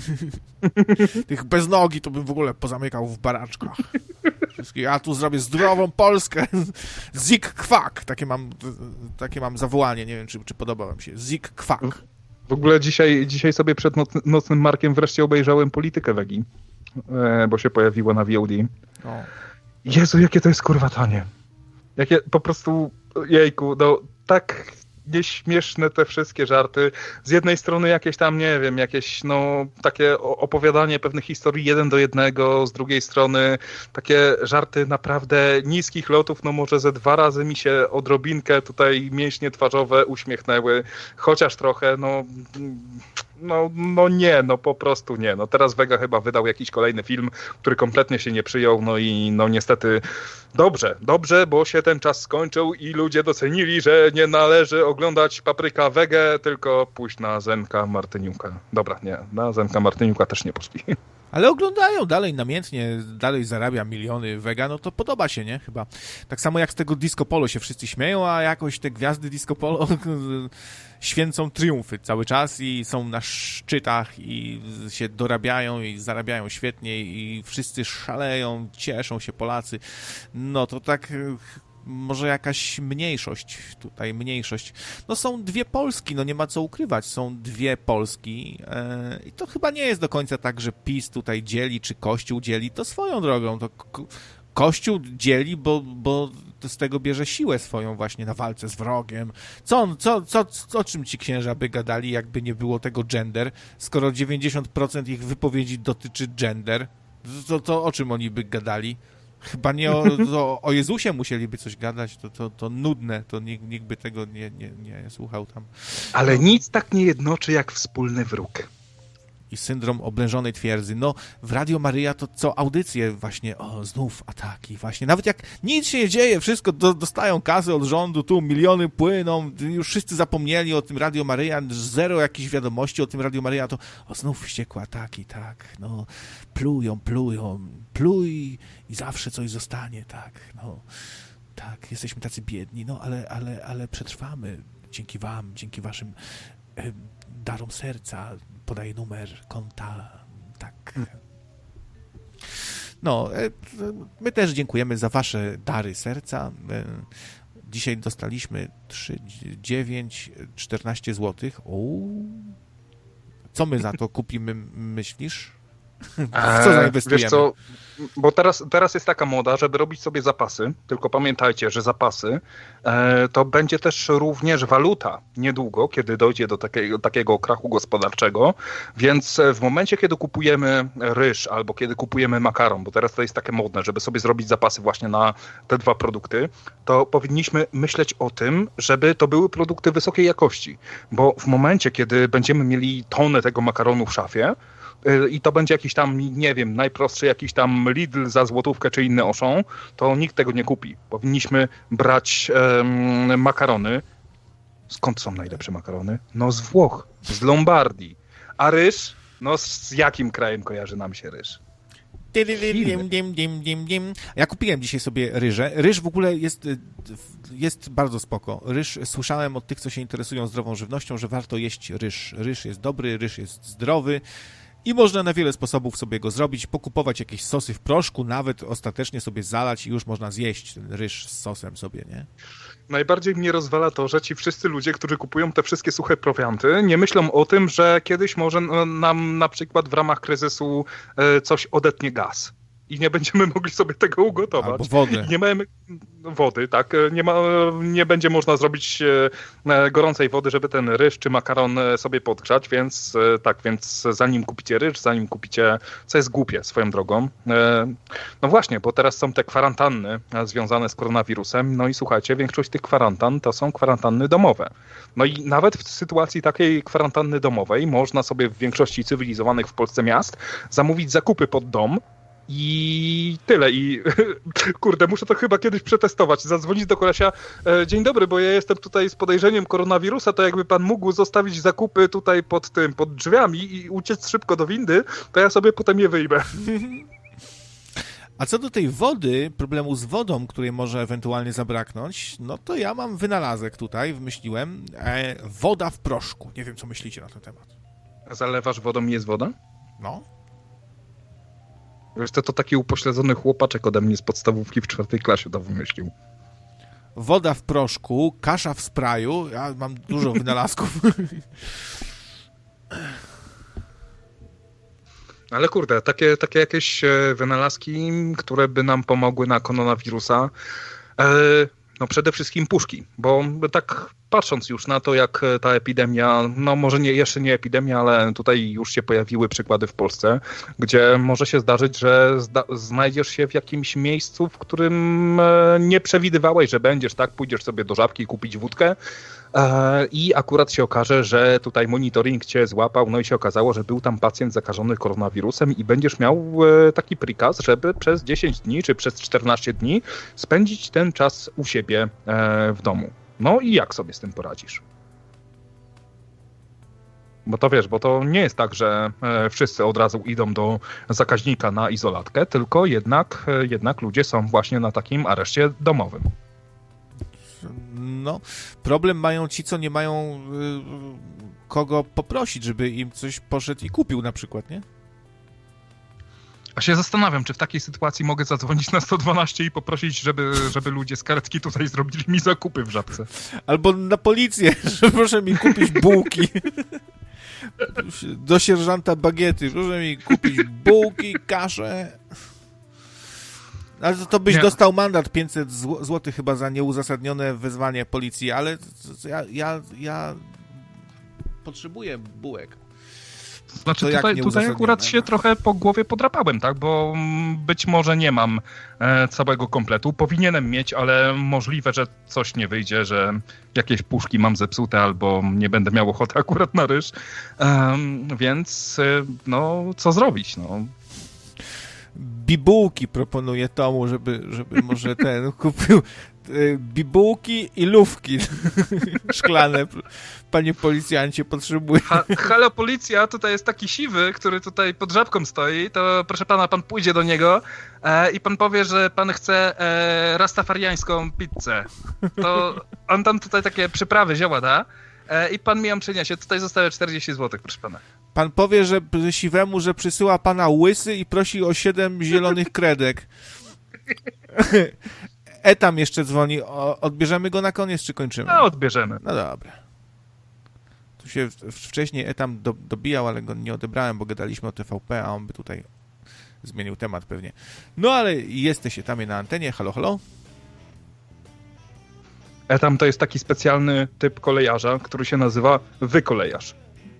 tych bez nogi to bym w ogóle pozamykał w baraczkach. Wszystkich. Ja tu zrobię zdrową Polskę. Zik kwak. Takie mam, takie mam zawołanie. Nie wiem, czy, czy podoba wam się. Zik kwak. W ogóle dzisiaj, dzisiaj sobie przed noc, nocnym Markiem wreszcie obejrzałem Politykę Wegi, e, bo się pojawiło na V O D. O. Jezu, jakie to jest kurwa tanie. Jakie po prostu, jejku, no tak nieśmieszne te wszystkie żarty. Z jednej strony jakieś tam, nie wiem, jakieś no takie opowiadanie pewnych historii jeden do jednego, z drugiej strony takie żarty naprawdę niskich lotów, no może ze dwa razy mi się odrobinkę tutaj mięśnie twarzowe uśmiechnęły, chociaż trochę, no no, no nie, no po prostu nie. No teraz Vega chyba wydał jakiś kolejny film, który kompletnie się nie przyjął, no i no niestety dobrze, dobrze, bo się ten czas skończył i ludzie docenili, że nie należy oglądać Papryka Wegę, tylko pójść na Zenka Martyniuka. Dobra, nie, na Zenka Martyniuka też nie poszli. Ale oglądają dalej namiętnie, dalej zarabia miliony Vega, no to podoba się, nie? Chyba. Tak samo jak z tego Disco Polo się wszyscy śmieją, a jakoś te gwiazdy Disco Polo święcą triumfy cały czas i są na szczytach i się dorabiają i zarabiają świetnie i wszyscy szaleją, cieszą się Polacy. No to tak... może jakaś mniejszość, tutaj mniejszość. No są dwie Polski, no nie ma co ukrywać, są dwie Polski yy, i to chyba nie jest do końca tak, że PiS tutaj dzieli, czy Kościół dzieli, to swoją drogą, to ko- Kościół dzieli, bo, bo z tego bierze siłę swoją właśnie na walce z wrogiem. Co, on, co, co, co, o czym ci księża by gadali, jakby nie było tego gender, skoro dziewięćdziesiąt procent ich wypowiedzi dotyczy gender, to, to o czym oni by gadali? Chyba nie o, to, o Jezusie musieliby coś gadać, to, to, to nudne, to nikt, nikt by tego nie, nie, nie słuchał tam. Ale no. Nic tak nie jednoczy jak wspólny wróg. I syndrom oblężonej twierdzy. No, w Radio Maryja to co audycje właśnie, o, znów ataki właśnie. Nawet jak nic się nie dzieje, wszystko do, dostają kasy od rządu, tu miliony płyną, już wszyscy zapomnieli o tym Radio Maryja, zero jakichś wiadomości o tym Radio Maryja, to o, znów wściekłe ataki, tak, no, plują, plują, pluj i zawsze coś zostanie, tak, no, tak, jesteśmy tacy biedni, no, ale, ale, ale przetrwamy dzięki wam, dzięki waszym e, darom serca. Podaję numer konta, tak. No, my też dziękujemy za wasze dary serca. Dzisiaj dostaliśmy trzy, dziewięć, czternaście złotych. O, co my za to kupimy, myślisz? Co zainwestujemy? Wiesz co, bo teraz, teraz jest taka moda, żeby robić sobie zapasy, tylko pamiętajcie, że zapasy e, to będzie też również waluta niedługo, kiedy dojdzie do takiego, takiego krachu gospodarczego, więc w momencie, kiedy kupujemy ryż albo kiedy kupujemy makaron, bo teraz to jest takie modne, żeby sobie zrobić zapasy właśnie na te dwa produkty, to powinniśmy myśleć o tym, żeby to były produkty wysokiej jakości, bo w momencie, kiedy będziemy mieli tonę tego makaronu w szafie, i to będzie jakiś tam, nie wiem, najprostszy jakiś tam Lidl za złotówkę czy inny Auchan, to nikt tego nie kupi. Powinniśmy brać um, makarony. Skąd są najlepsze makarony? No z Włoch, z Lombardii. A ryż? No z jakim krajem kojarzy nam się ryż? Ja kupiłem dzisiaj sobie ryżę. Ryż w ogóle jest, jest bardzo spoko. Ryż, słyszałem od tych, co się interesują zdrową żywnością, że warto jeść ryż. Ryż jest dobry, ryż jest zdrowy. I można na wiele sposobów sobie go zrobić, pokupować jakieś sosy w proszku, nawet ostatecznie sobie zalać i już można zjeść ten ryż z sosem sobie, nie? Najbardziej mnie rozwala to, że ci wszyscy ludzie, którzy kupują te wszystkie suche prowianty, nie myślą o tym, że kiedyś może nam na przykład w ramach kryzysu coś odetnie gaz. I nie będziemy mogli sobie tego ugotować. Albo wody. Nie mamy wody, tak. Nie, ma, nie będzie można zrobić gorącej wody, żeby ten ryż czy makaron sobie podgrzać, więc tak, więc zanim kupicie ryż, zanim kupicie, co jest głupie swoją drogą. No właśnie, bo teraz są te kwarantanny związane z koronawirusem, no i słuchajcie, większość tych kwarantan to są kwarantanny domowe. No i nawet w sytuacji takiej kwarantanny domowej można sobie w większości cywilizowanych w Polsce miast zamówić zakupy pod dom, i tyle. I kurde, muszę to chyba kiedyś przetestować. Zadzwonić do kolesia. E, dzień dobry, bo ja jestem tutaj z podejrzeniem koronawirusa, to jakby pan mógł zostawić zakupy tutaj pod tym, pod drzwiami i uciec szybko do windy, to ja sobie potem je wyjmę. A co do tej wody, problemu z wodą, której może ewentualnie zabraknąć, no to ja mam wynalazek tutaj, wymyśliłem. E, woda w proszku. Nie wiem, co myślicie na ten temat. Zalewasz wodą i jest woda? No. Wiesz, to, to taki upośledzony chłopaczek ode mnie z podstawówki w czwartej klasie to wymyślił. Woda w proszku, kasza w spraju. Ja mam dużo wynalazków. Ale kurde, takie, takie jakieś wynalazki, które by nam pomogły na koronawirusa, no przede wszystkim puszki, bo tak patrząc już na to, jak ta epidemia, no może nie, jeszcze nie epidemia, ale tutaj już się pojawiły przykłady w Polsce, gdzie może się zdarzyć, że zda- znajdziesz się w jakimś miejscu, w którym nie przewidywałeś, że będziesz, tak? Pójdziesz sobie do Żabki kupić wódkę e, i akurat się okaże, że tutaj monitoring cię złapał, no i się okazało, że był tam pacjent zakażony koronawirusem i będziesz miał e, taki prikaz, żeby przez dziesięć dni czy przez czternaście dni spędzić ten czas u siebie e, w domu. No i jak sobie z tym poradzisz? Bo to wiesz, bo to nie jest tak, że wszyscy od razu idą do zakaźnika na izolatkę, tylko jednak, jednak ludzie są właśnie na takim areszcie domowym. No, problem mają ci, co nie mają y, kogo poprosić, żeby im coś poszedł i kupił na przykład, nie? A się zastanawiam, czy w takiej sytuacji mogę zadzwonić na sto dwanaście i poprosić, żeby, żeby ludzie z karetki tutaj zrobili mi zakupy w Żabce. Albo na policję, że proszę mi kupić bułki. Do sierżanta Bagiety, proszę mi kupić bułki, kaszę. Ale to, to byś nie. dostał mandat pięćset złotych chyba za nieuzasadnione wezwanie policji, ale ja, ja, ja potrzebuję bułek. Znaczy tutaj, tutaj akurat się trochę po głowie podrapałem, tak, bo być może nie mam e, całego kompletu, powinienem mieć, ale możliwe, że coś nie wyjdzie, że jakieś puszki mam zepsute albo nie będę miał ochoty akurat na ryż, e, więc e, no co zrobić, no. Bibułki proponuję Tomu, żeby, żeby może ten kupił bibułki i lufki szklane. Panie policjancie, potrzebuję. Ha, halo policja, tutaj jest taki siwy, który tutaj pod Żabką stoi, to proszę pana, pan pójdzie do niego e, i pan powie, że pan chce e, rastafariańską pizzę. To on tam tutaj takie przyprawy, zioła da e, i pan mi ją przyniesie. Tutaj zostały czterdzieści złotych, proszę pana. Pan powie, że siwemu, że przysyła pana łysy i prosi o siedem zielonych kredek. Etam jeszcze dzwoni. O, odbierzemy go na koniec, czy kończymy? No, odbierzemy. No dobra. się wcześniej Etam do, dobijał, ale go nie odebrałem, bo gadaliśmy o T V P, a on by tutaj zmienił temat pewnie. No ale jesteś Etamie na antenie. Halo, halo? Etam to jest taki specjalny typ kolejarza, który się nazywa wykolejarz.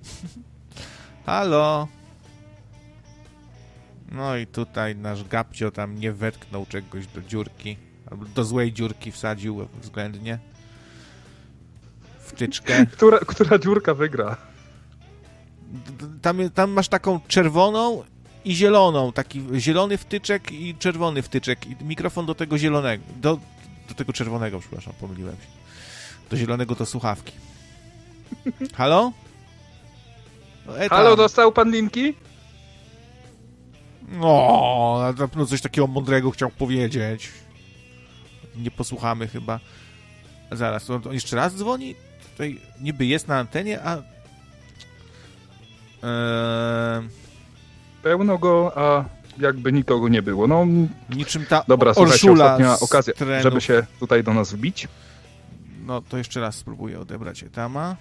Halo? No i tutaj nasz Gabcio tam nie wetknął czegoś do dziurki, albo do złej dziurki wsadził względnie. Wtyczkę. Która, która dziurka wygra? Tam, tam masz taką czerwoną i zieloną, taki zielony wtyczek i czerwony wtyczek i mikrofon do tego zielonego, do, do tego czerwonego, przepraszam, pomyliłem się. Do zielonego to słuchawki. Halo? E, Halo, dostał pan linki? O, na pewno coś takiego mądrego chciał powiedzieć. Nie posłuchamy chyba. Zaraz, on, on jeszcze raz dzwoni? Tutaj niby jest na antenie, a... Eee... Pełno go, a jakby nikogo nie było. No, niczym ta dobra, słuchajcie, ostatnia okazja, trenów. żeby się tutaj do nas wbić. No to jeszcze raz spróbuję odebrać Etama.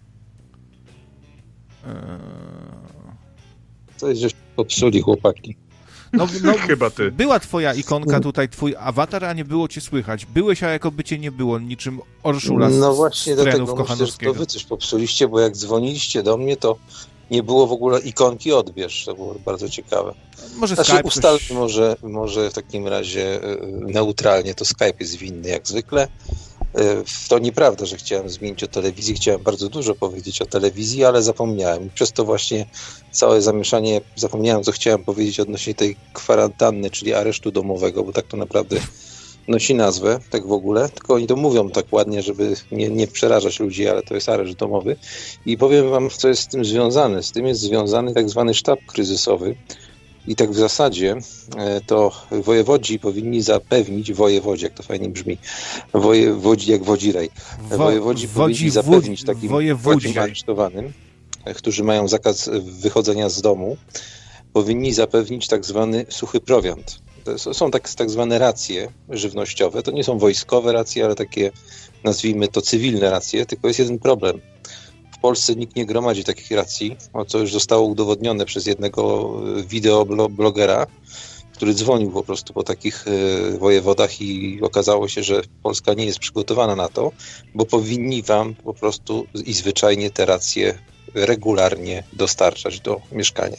Eee... Coś żeś popsuli, chłopaki. No, no, chyba ty. Była twoja ikonka tutaj, twój awatar, a nie było cię słychać. Byłeś, a jakoby cię nie było, niczym Orszula z No właśnie, z do trenów tego myślę, że to wy coś popsuliście, bo jak dzwoniliście do mnie, to nie było w ogóle ikonki odbierz. To było bardzo ciekawe. Może znaczy, Skype ustalmy coś... może, może w takim razie neutralnie, to Skype jest winny jak zwykle. To nieprawda, że chciałem zmienić o telewizji, chciałem bardzo dużo powiedzieć o telewizji, ale zapomniałem. Przez to właśnie całe zamieszanie, zapomniałem, co chciałem powiedzieć odnośnie tej kwarantanny, czyli aresztu domowego, bo tak to naprawdę nosi nazwę, tak w ogóle, tylko oni to mówią tak ładnie, żeby nie, nie przerażać ludzi, ale to jest areszt domowy. I powiem wam, co jest z tym związane. Z tym jest związany tak zwany sztab kryzysowy. I tak w zasadzie to wojewodzi powinni zapewnić, wojewodzi, jak to fajnie brzmi, wojewodzi jak wodzirej, Wo, wojewodzi powinni zapewnić takim aresztowanym, którzy mają zakaz wychodzenia z domu, powinni zapewnić tak zwany suchy prowiant. To są tak, tak zwane racje żywnościowe, to nie są wojskowe racje, ale takie, nazwijmy to, cywilne racje, tylko jest jeden problem. W Polsce nikt nie gromadzi takich racji, o co już zostało udowodnione przez jednego wideoblogera, który dzwonił po prostu po takich wojewodach i okazało się, że Polska nie jest przygotowana na to, bo powinni wam po prostu i zwyczajnie te racje regularnie dostarczać do mieszkania.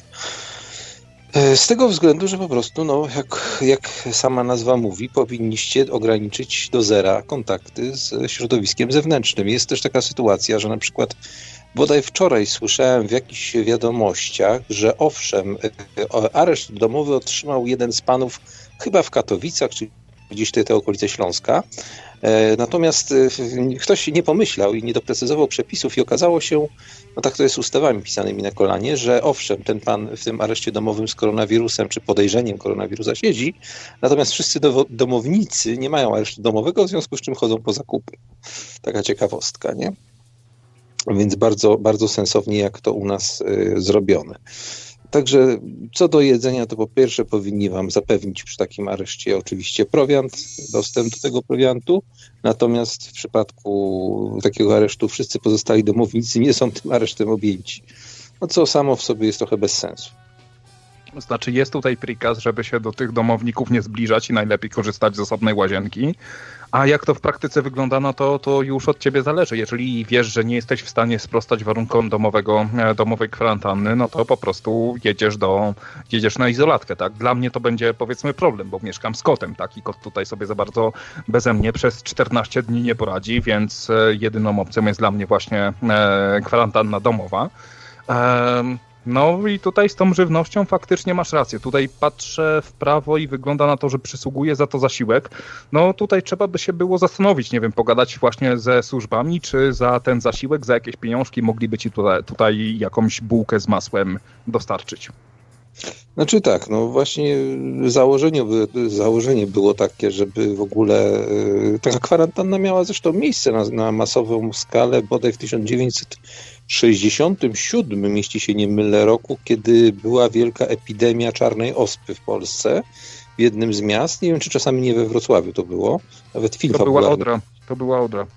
Z tego względu, że po prostu, no, jak, jak sama nazwa mówi, powinniście ograniczyć do zera kontakty z środowiskiem zewnętrznym. Jest też taka sytuacja, że na przykład bodaj wczoraj słyszałem w jakichś wiadomościach, że owszem, areszt domowy otrzymał jeden z panów chyba w Katowicach, czy gdzieś te, te okolice Śląska. Natomiast ktoś nie pomyślał i nie doprecyzował przepisów i okazało się, no tak to jest ustawami pisanymi na kolanie, że owszem, ten pan w tym areszcie domowym z koronawirusem czy podejrzeniem koronawirusa siedzi, natomiast wszyscy do, domownicy nie mają aresztu domowego, w związku z czym chodzą po zakupy. Taka ciekawostka, nie? Więc bardzo, bardzo sensownie jak to u nas y, zrobione. Także co do jedzenia, to po pierwsze powinni wam zapewnić przy takim areszcie oczywiście prowiant, dostęp do tego prowiantu, natomiast w przypadku takiego aresztu wszyscy pozostali domownicy nie są tym aresztem objęci. No co samo w sobie jest trochę bez sensu. Znaczy jest tutaj prikaz, żeby się do tych domowników nie zbliżać i najlepiej korzystać z osobnej łazienki. A jak to w praktyce wygląda, no to, to już od ciebie zależy. Jeżeli wiesz, że nie jesteś w stanie sprostać warunkom domowego, domowej kwarantanny, no to po prostu jedziesz do, jedziesz na izolatkę, tak? Dla mnie to będzie, powiedzmy, problem, bo mieszkam z kotem, tak? I kot tutaj sobie za bardzo beze mnie przez czternaście dni nie poradzi, więc jedyną opcją jest dla mnie właśnie kwarantanna domowa. Um, No i tutaj z tą żywnością faktycznie masz rację. Tutaj patrzę w prawo i wygląda na to, że przysługuje za to zasiłek. No tutaj trzeba by się było zastanowić, nie wiem, pogadać właśnie ze służbami, czy za ten zasiłek, za jakieś pieniążki mogliby ci tutaj, tutaj jakąś bułkę z masłem dostarczyć. Znaczy tak, no właśnie założenie, założenie było takie, żeby w ogóle taka kwarantanna miała zresztą miejsce na, na masową skalę bodaj w tysiąc dziewięćset sześćdziesiątym siódmym, jeśli się nie mylę, roku, kiedy była wielka epidemia czarnej ospy w Polsce w jednym z miast. Nie wiem, czy czasami nie we Wrocławiu to było. Nawet film To była Odra. To była Odra.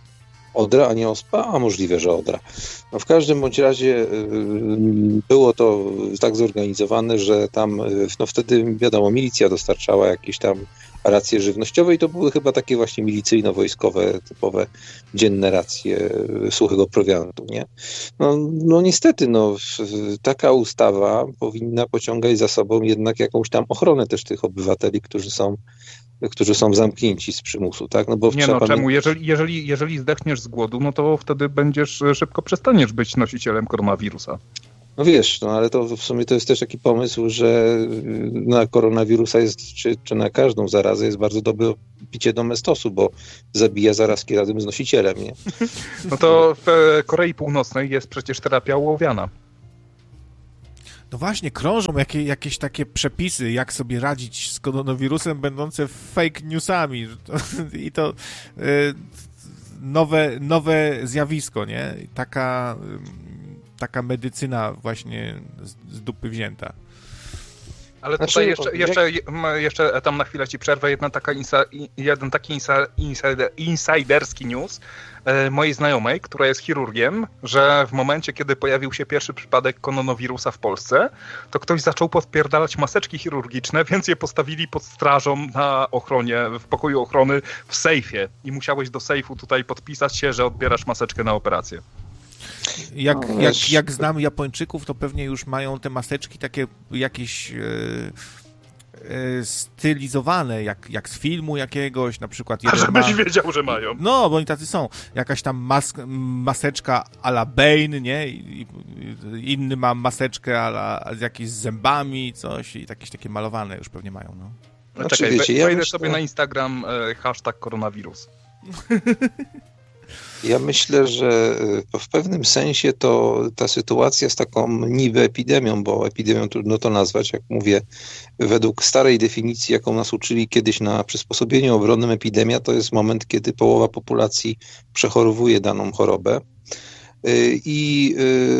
Odra, a nie Ospa? A możliwe, że Odra. No w każdym bądź razie było to tak zorganizowane, że tam, no wtedy wiadomo, milicja dostarczała jakieś tam racje żywnościowe i to były chyba takie właśnie milicyjno-wojskowe, typowe dzienne racje suchego prowiantu, nie? No, no niestety, no taka ustawa powinna pociągać za sobą jednak jakąś tam ochronę też tych obywateli, którzy są którzy są zamknięci z przymusu, tak? No bo nie no, czemu? Jeżeli, jeżeli, jeżeli zdechniesz z głodu, no to wtedy będziesz, szybko przestaniesz być nosicielem koronawirusa. No wiesz, no ale to w sumie to jest też taki pomysł, że na koronawirusa jest, czy, czy na każdą zarazę jest bardzo dobre picie domestosu, bo zabija zarazki razem z nosicielem, nie? No to w Korei Północnej jest przecież terapia ołowiana. No właśnie, krążą jakie, jakieś takie przepisy, jak sobie radzić z koronawirusem, będące fake newsami. I to y, nowe, nowe zjawisko, nie? Taka, y, taka medycyna właśnie z, z dupy wzięta. Ale tutaj znaczy, jeszcze, jeszcze, jeszcze tam na chwilę ci przerwę, jedna taka insa, jeden taki insa, insider, insiderski news e, mojej znajomej, która jest chirurgiem, że w momencie, kiedy pojawił się pierwszy przypadek koronawirusa w Polsce, to ktoś zaczął podpierdalać maseczki chirurgiczne, więc je postawili pod strażą na ochronie, w pokoju ochrony w sejfie i musiałeś do sejfu tutaj podpisać się, że odbierasz maseczkę na operację. Jak, no, jak, jak znam Japończyków, to pewnie już mają te maseczki takie jakieś e, e, stylizowane, jak, jak z filmu jakiegoś, na przykład... A żebyś ma... wiedział, że mają. No, bo oni tacy są. Jakaś tam mas maseczka a la Bane, nie? I, i, inny ma maseczkę a la, z jakimiś zębami, coś i jakieś takie malowane już pewnie mają, no. No znaczy, czekaj, wiecie, wejdę ja myślę... sobie na Instagram e, hashtag koronawirus. Ja myślę, że w pewnym sensie to ta sytuacja z taką niby epidemią, bo epidemią trudno to nazwać, jak mówię, według starej definicji, jaką nas uczyli kiedyś na przysposobieniu obronnym, epidemia to jest moment, kiedy połowa populacji przechorowuje daną chorobę. I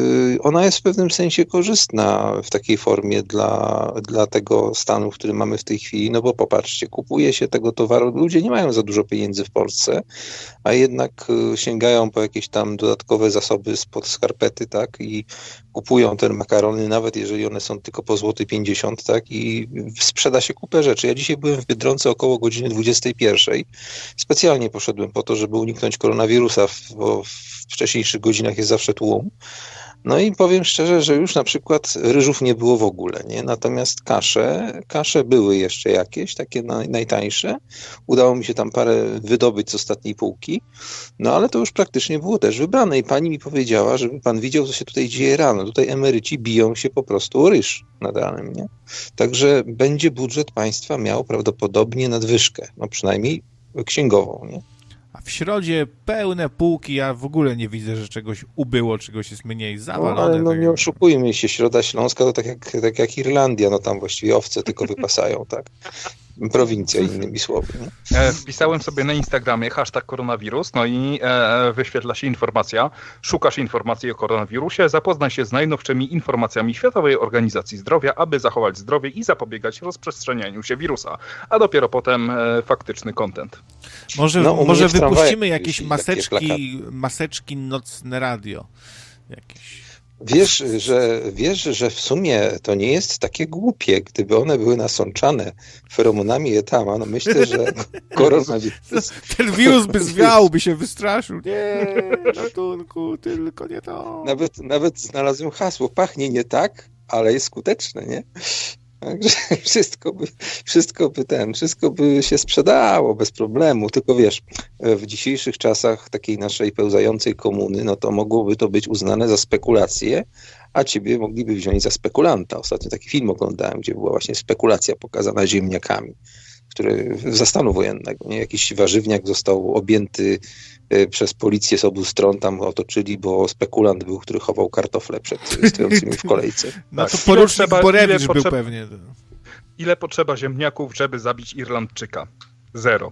ona jest w pewnym sensie korzystna w takiej formie dla, dla tego stanu, w którym mamy w tej chwili, no bo popatrzcie, kupuje się tego towaru, ludzie nie mają za dużo pieniędzy w Polsce, a jednak sięgają po jakieś tam dodatkowe zasoby spod skarpety, tak, i kupują te makarony, nawet jeżeli one są tylko po złoty pięćdziesiąt, tak, i sprzeda się kupę rzeczy. Ja dzisiaj byłem w Biedronce około godziny dwudziestej pierwszej. Specjalnie poszedłem po to, żeby uniknąć koronawirusa, bo w wcześniejszych godzinach jest zawsze tłum. No i powiem szczerze, że już na przykład ryżów nie było w ogóle, nie? Natomiast kasze, kasze były jeszcze jakieś, takie naj, najtańsze. Udało mi się tam parę wydobyć z ostatniej półki, no ale to już praktycznie było też wybrane i pani mi powiedziała, żeby pan widział, co się tutaj dzieje rano. Tutaj emeryci biją się po prostu o ryż nad ranem, nie? Także będzie budżet państwa miał prawdopodobnie nadwyżkę, no przynajmniej księgową, nie? A w środzie pełne półki, ja w ogóle nie widzę, że czegoś ubyło, czegoś jest mniej zawalone. No, ale no nie oszukujmy się, Środa Śląska to tak jak, tak jak Irlandia, no tam właściwie owce tylko wypasają, tak? Prowincja, innymi słowy. E, wpisałem sobie na Instagramie hashtag koronawirus, no i e, wyświetla się informacja. Szukasz informacji o koronawirusie, zapoznaj się z najnowszymi informacjami Światowej Organizacji Zdrowia, aby zachować zdrowie i zapobiegać rozprzestrzenianiu się wirusa, a dopiero potem e, faktyczny content. Może, no, może wypuścimy jakieś maseczki, maseczki nocne radio. Jakieś. Wiesz, że, wiesz, że w sumie to nie jest takie głupie, gdyby one były nasączane feromonami etama, no myślę, że koronawirus... Ten wirus by zwiał, by się wystraszył. Nie, ratunku, tylko nie to. Nawet, nawet znalazłem hasło, pachnie nie tak, ale jest skuteczne, nie? Także wszystko by, wszystko by ten, wszystko by się sprzedało bez problemu, tylko wiesz, w dzisiejszych czasach takiej naszej pełzającej komuny, no to mogłoby to być uznane za spekulację, a ciebie mogliby wziąć za spekulanta. Ostatnio taki film oglądałem, gdzie była właśnie spekulacja pokazana ziemniakami, który za stanu wojennego, nie? Jakiś warzywniak został objęty przez policję z obu stron, tam otoczyli, bo spekulant był, który chował kartofle przed stojącymi w kolejce. No to porucznik Borewicz był pewnie. Ile potrzeba ziemniaków, żeby zabić Irlandczyka? Zero.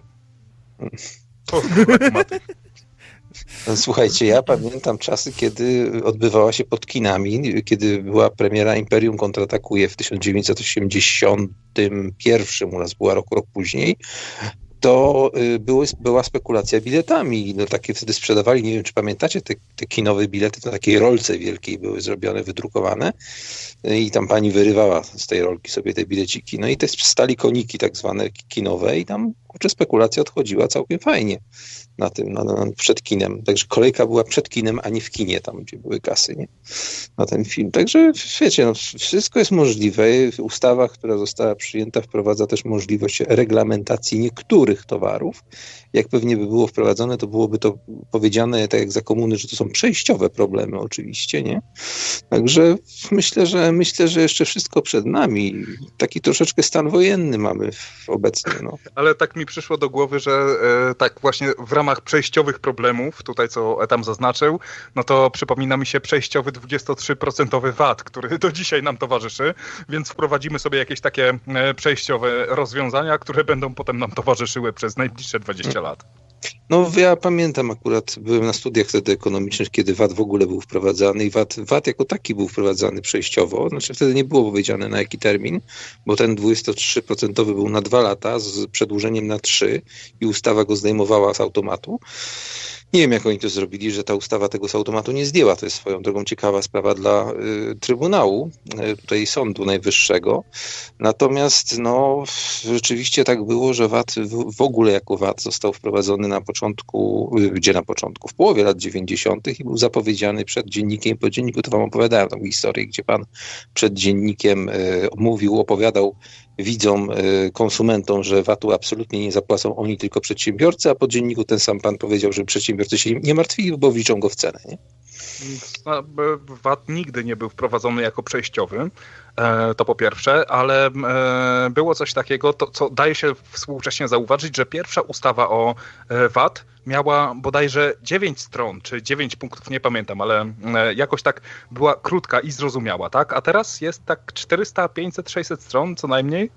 To Słuchajcie, ja pamiętam czasy, kiedy odbywała się pod kinami, kiedy była premiera Imperium kontratakuje w tysiąc dziewięćset osiemdziesiątym pierwszym, u nas była rok, rok później. to były, była spekulacja biletami. No, takie wtedy sprzedawali, nie wiem, czy pamiętacie, te, te kinowe bilety to na takiej rolce wielkiej były zrobione, wydrukowane i tam pani wyrywała z tej rolki sobie te bileciki. No i te stali koniki tak zwane kinowe i tam kurczę, spekulacja odchodziła całkiem fajnie na tym, na, na, przed kinem. Także kolejka była przed kinem, a nie w kinie, tam gdzie były kasy, nie? Na ten film. Także wiecie, no, wszystko jest możliwe. Ustawa, która została przyjęta, wprowadza też możliwość reglamentacji niektórych towarów. Jak pewnie by było wprowadzone, to byłoby to powiedziane, tak jak za komuny, że to są przejściowe problemy oczywiście, nie? Także myślę, że myślę, że jeszcze wszystko przed nami. Taki troszeczkę stan wojenny mamy obecnie, no. Ale tak mi przyszło do głowy, że e, tak właśnie w ramach przejściowych problemów, tutaj co tam zaznaczył, no to przypomina mi się przejściowy dwadzieścia trzy procent V A T, który do dzisiaj nam towarzyszy, więc wprowadzimy sobie jakieś takie e, przejściowe rozwiązania, które będą potem nam towarzyszyły przez najbliższe dwadzieścia lat. No ja pamiętam akurat, byłem na studiach wtedy ekonomicznych, kiedy V A T w ogóle był wprowadzany i V A T, V A T jako taki był wprowadzany przejściowo, znaczy wtedy nie było powiedziane na jaki termin, bo ten dwadzieścia trzy procent był na dwa lata z przedłużeniem na trzy i ustawa go zdejmowała z automatu. Nie wiem, jak oni to zrobili, że ta ustawa tego z automatu nie zdjęła. To jest swoją drogą ciekawa sprawa dla y, Trybunału, y, tutaj Sądu Najwyższego. Natomiast no, rzeczywiście tak było, że V A T w, w ogóle jako V A T został wprowadzony na początku, y, gdzie na początku? W połowie lat dziewięćdziesiątych i był zapowiedziany przed dziennikiem i po dzienniku. To wam opowiadałem tą historię, gdzie pan przed dziennikiem y, mówił, opowiadał widzom, y, konsumentom, że V A T-u absolutnie nie zapłacą oni, tylko przedsiębiorcy, a po dzienniku ten sam pan powiedział, że przedsiębiorcy się nie martwili, bo wliczą go w cenę, nie? V A T nigdy nie był wprowadzony jako przejściowy, to po pierwsze, ale było coś takiego, to, co daje się współcześnie zauważyć, że pierwsza ustawa o V A T miała bodajże dziewięć stron, czy dziewięć punktów, nie pamiętam, ale jakoś tak była krótka i zrozumiała, tak? A teraz jest tak czterysta, pięćset, sześćset stron co najmniej?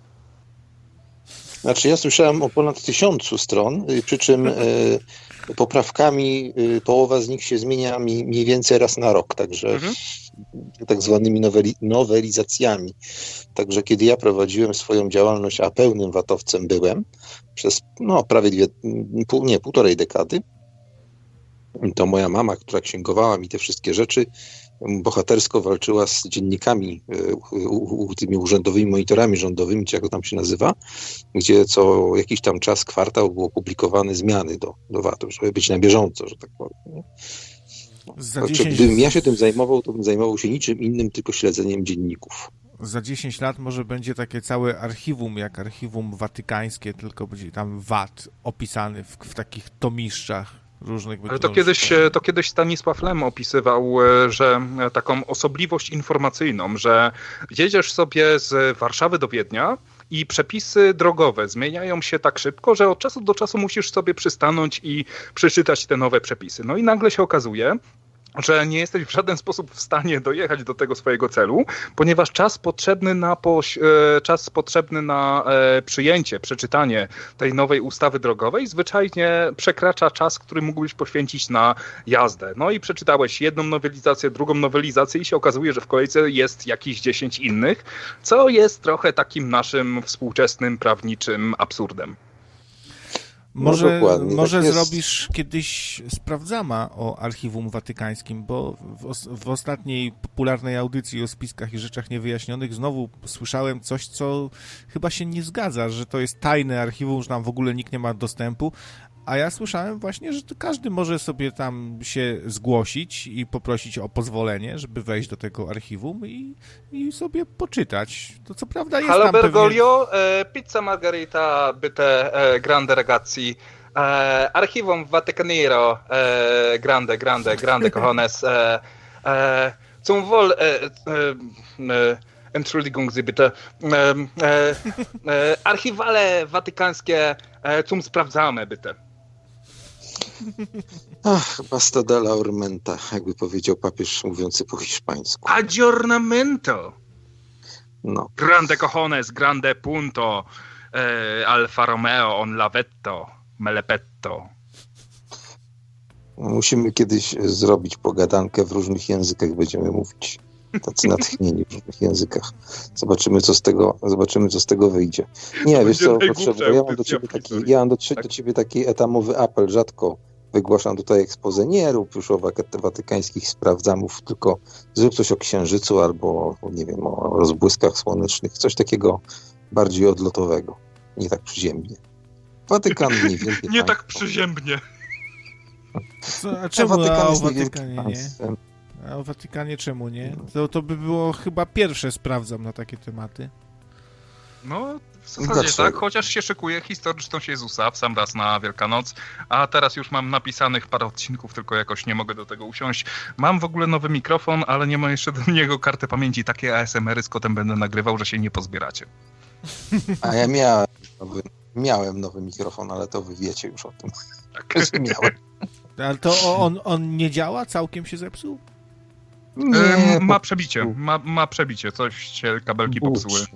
Znaczy ja słyszałem o ponad tysiącu stron, przy czym y, poprawkami y, połowa z nich się zmienia mi, mniej więcej raz na rok, także mhm. tak zwanymi noweli, nowelizacjami. Także kiedy ja prowadziłem swoją działalność, a pełnym vatowcem byłem przez no, prawie dwie, pół, nie, półtorej dekady, to moja mama, która księgowała mi te wszystkie rzeczy, bohatersko walczyła z dziennikami, u, u, tymi urzędowymi monitorami rządowymi, czy jak to tam się nazywa, gdzie co jakiś tam czas, kwartał było publikowane zmiany do, do V A T-u, żeby być na bieżąco, że tak powiem. Za dziesięć... Gdybym ja się tym zajmował, to bym zajmował się niczym innym, tylko śledzeniem dzienników. Za dziesięć lat może będzie takie całe archiwum, jak archiwum watykańskie, tylko będzie tam V A T opisany w, w takich tomiszczach. Różnych Ale to kiedyś, to kiedyś Stanisław Lem opisywał, że taką osobliwość informacyjną, że jedziesz sobie z Warszawy do Wiednia i przepisy drogowe zmieniają się tak szybko, że od czasu do czasu musisz sobie przystanąć i przeczytać te nowe przepisy. No i nagle się okazuje, że nie jesteś w żaden sposób w stanie dojechać do tego swojego celu, ponieważ czas potrzebny na, poś- czas potrzebny na e, przyjęcie, przeczytanie tej nowej ustawy drogowej zwyczajnie przekracza czas, który mógłbyś poświęcić na jazdę. No i przeczytałeś jedną nowelizację, drugą nowelizację i się okazuje, że w kolejce jest jakichś dziesięć innych, co jest trochę takim naszym współczesnym prawniczym absurdem. Może, no może tak zrobisz kiedyś sprawdzama o archiwum watykańskim, bo w, w ostatniej popularnej audycji o spiskach i rzeczach niewyjaśnionych znowu słyszałem coś, co chyba się nie zgadza, że to jest tajne archiwum, że tam w ogóle nikt nie ma dostępu, a ja słyszałem właśnie, że każdy może sobie tam się zgłosić i poprosić o pozwolenie, żeby wejść do tego archiwum i, i sobie poczytać. To co prawda jest Halo tam Bergoglio, pewnie... e, pizza margarita byte e, grande ragazzi, e, archiwum Vaticaniero, e, grande, grande, grande cojones, e, e, zum Wohl, e, e, e, Entschuldigung Sie bitte, e, e, e, archiwale watykańskie, e, zum sprawdzamy bitte. Ach, basta della ormenta, jakby powiedział papież mówiący po hiszpańsku. Aggiornamento. No. Grande cojones, grande punto, eh, Alfa Romeo, on lavetto, melepetto. Musimy kiedyś zrobić pogadankę w różnych językach, będziemy mówić. tacy natchnieni w różnych językach. Zobaczymy, co z tego, zobaczymy, co z tego wyjdzie. Nie, To wiesz co, potrzebuję. Ja mam do audycja ciebie w taki, historii. ja mam do, Tak. do ciebie taki etamowy apel. Rzadko wygłaszam tutaj expose. Nie rób już o waty- watykańskich sprawdzamów, tylko zrób coś o Księżycu albo, nie wiem, o rozbłyskach słonecznych. Coś takiego bardziej odlotowego. Nie tak przyziemnie. Watykan niewielkie Nie tak państwo. przyziemnie. Co, a czemu Watykan a o jest niewielkim Watykanie nie? państwem. A o Watykanie czemu nie? To, to by było chyba pierwsze sprawdzam na takie tematy. No, w zasadzie Dlaczego? tak, chociaż się szykuje historyczność Jezusa w sam raz na Wielkanoc, a teraz już mam napisanych parę odcinków, tylko jakoś nie mogę do tego usiąść. Mam w ogóle nowy mikrofon, ale nie mam jeszcze do niego karty pamięci. Takie A S M R-y z kotem będę nagrywał, że się nie pozbieracie. A ja miałem nowy, miałem nowy mikrofon, ale to wy wiecie już o tym. Tak. Że miałem. Ale to on, on nie działa? Całkiem się zepsuł? Ym, ma po- przebicie, ma, ma przebicie, coś się kabelki Bucz. popsuły.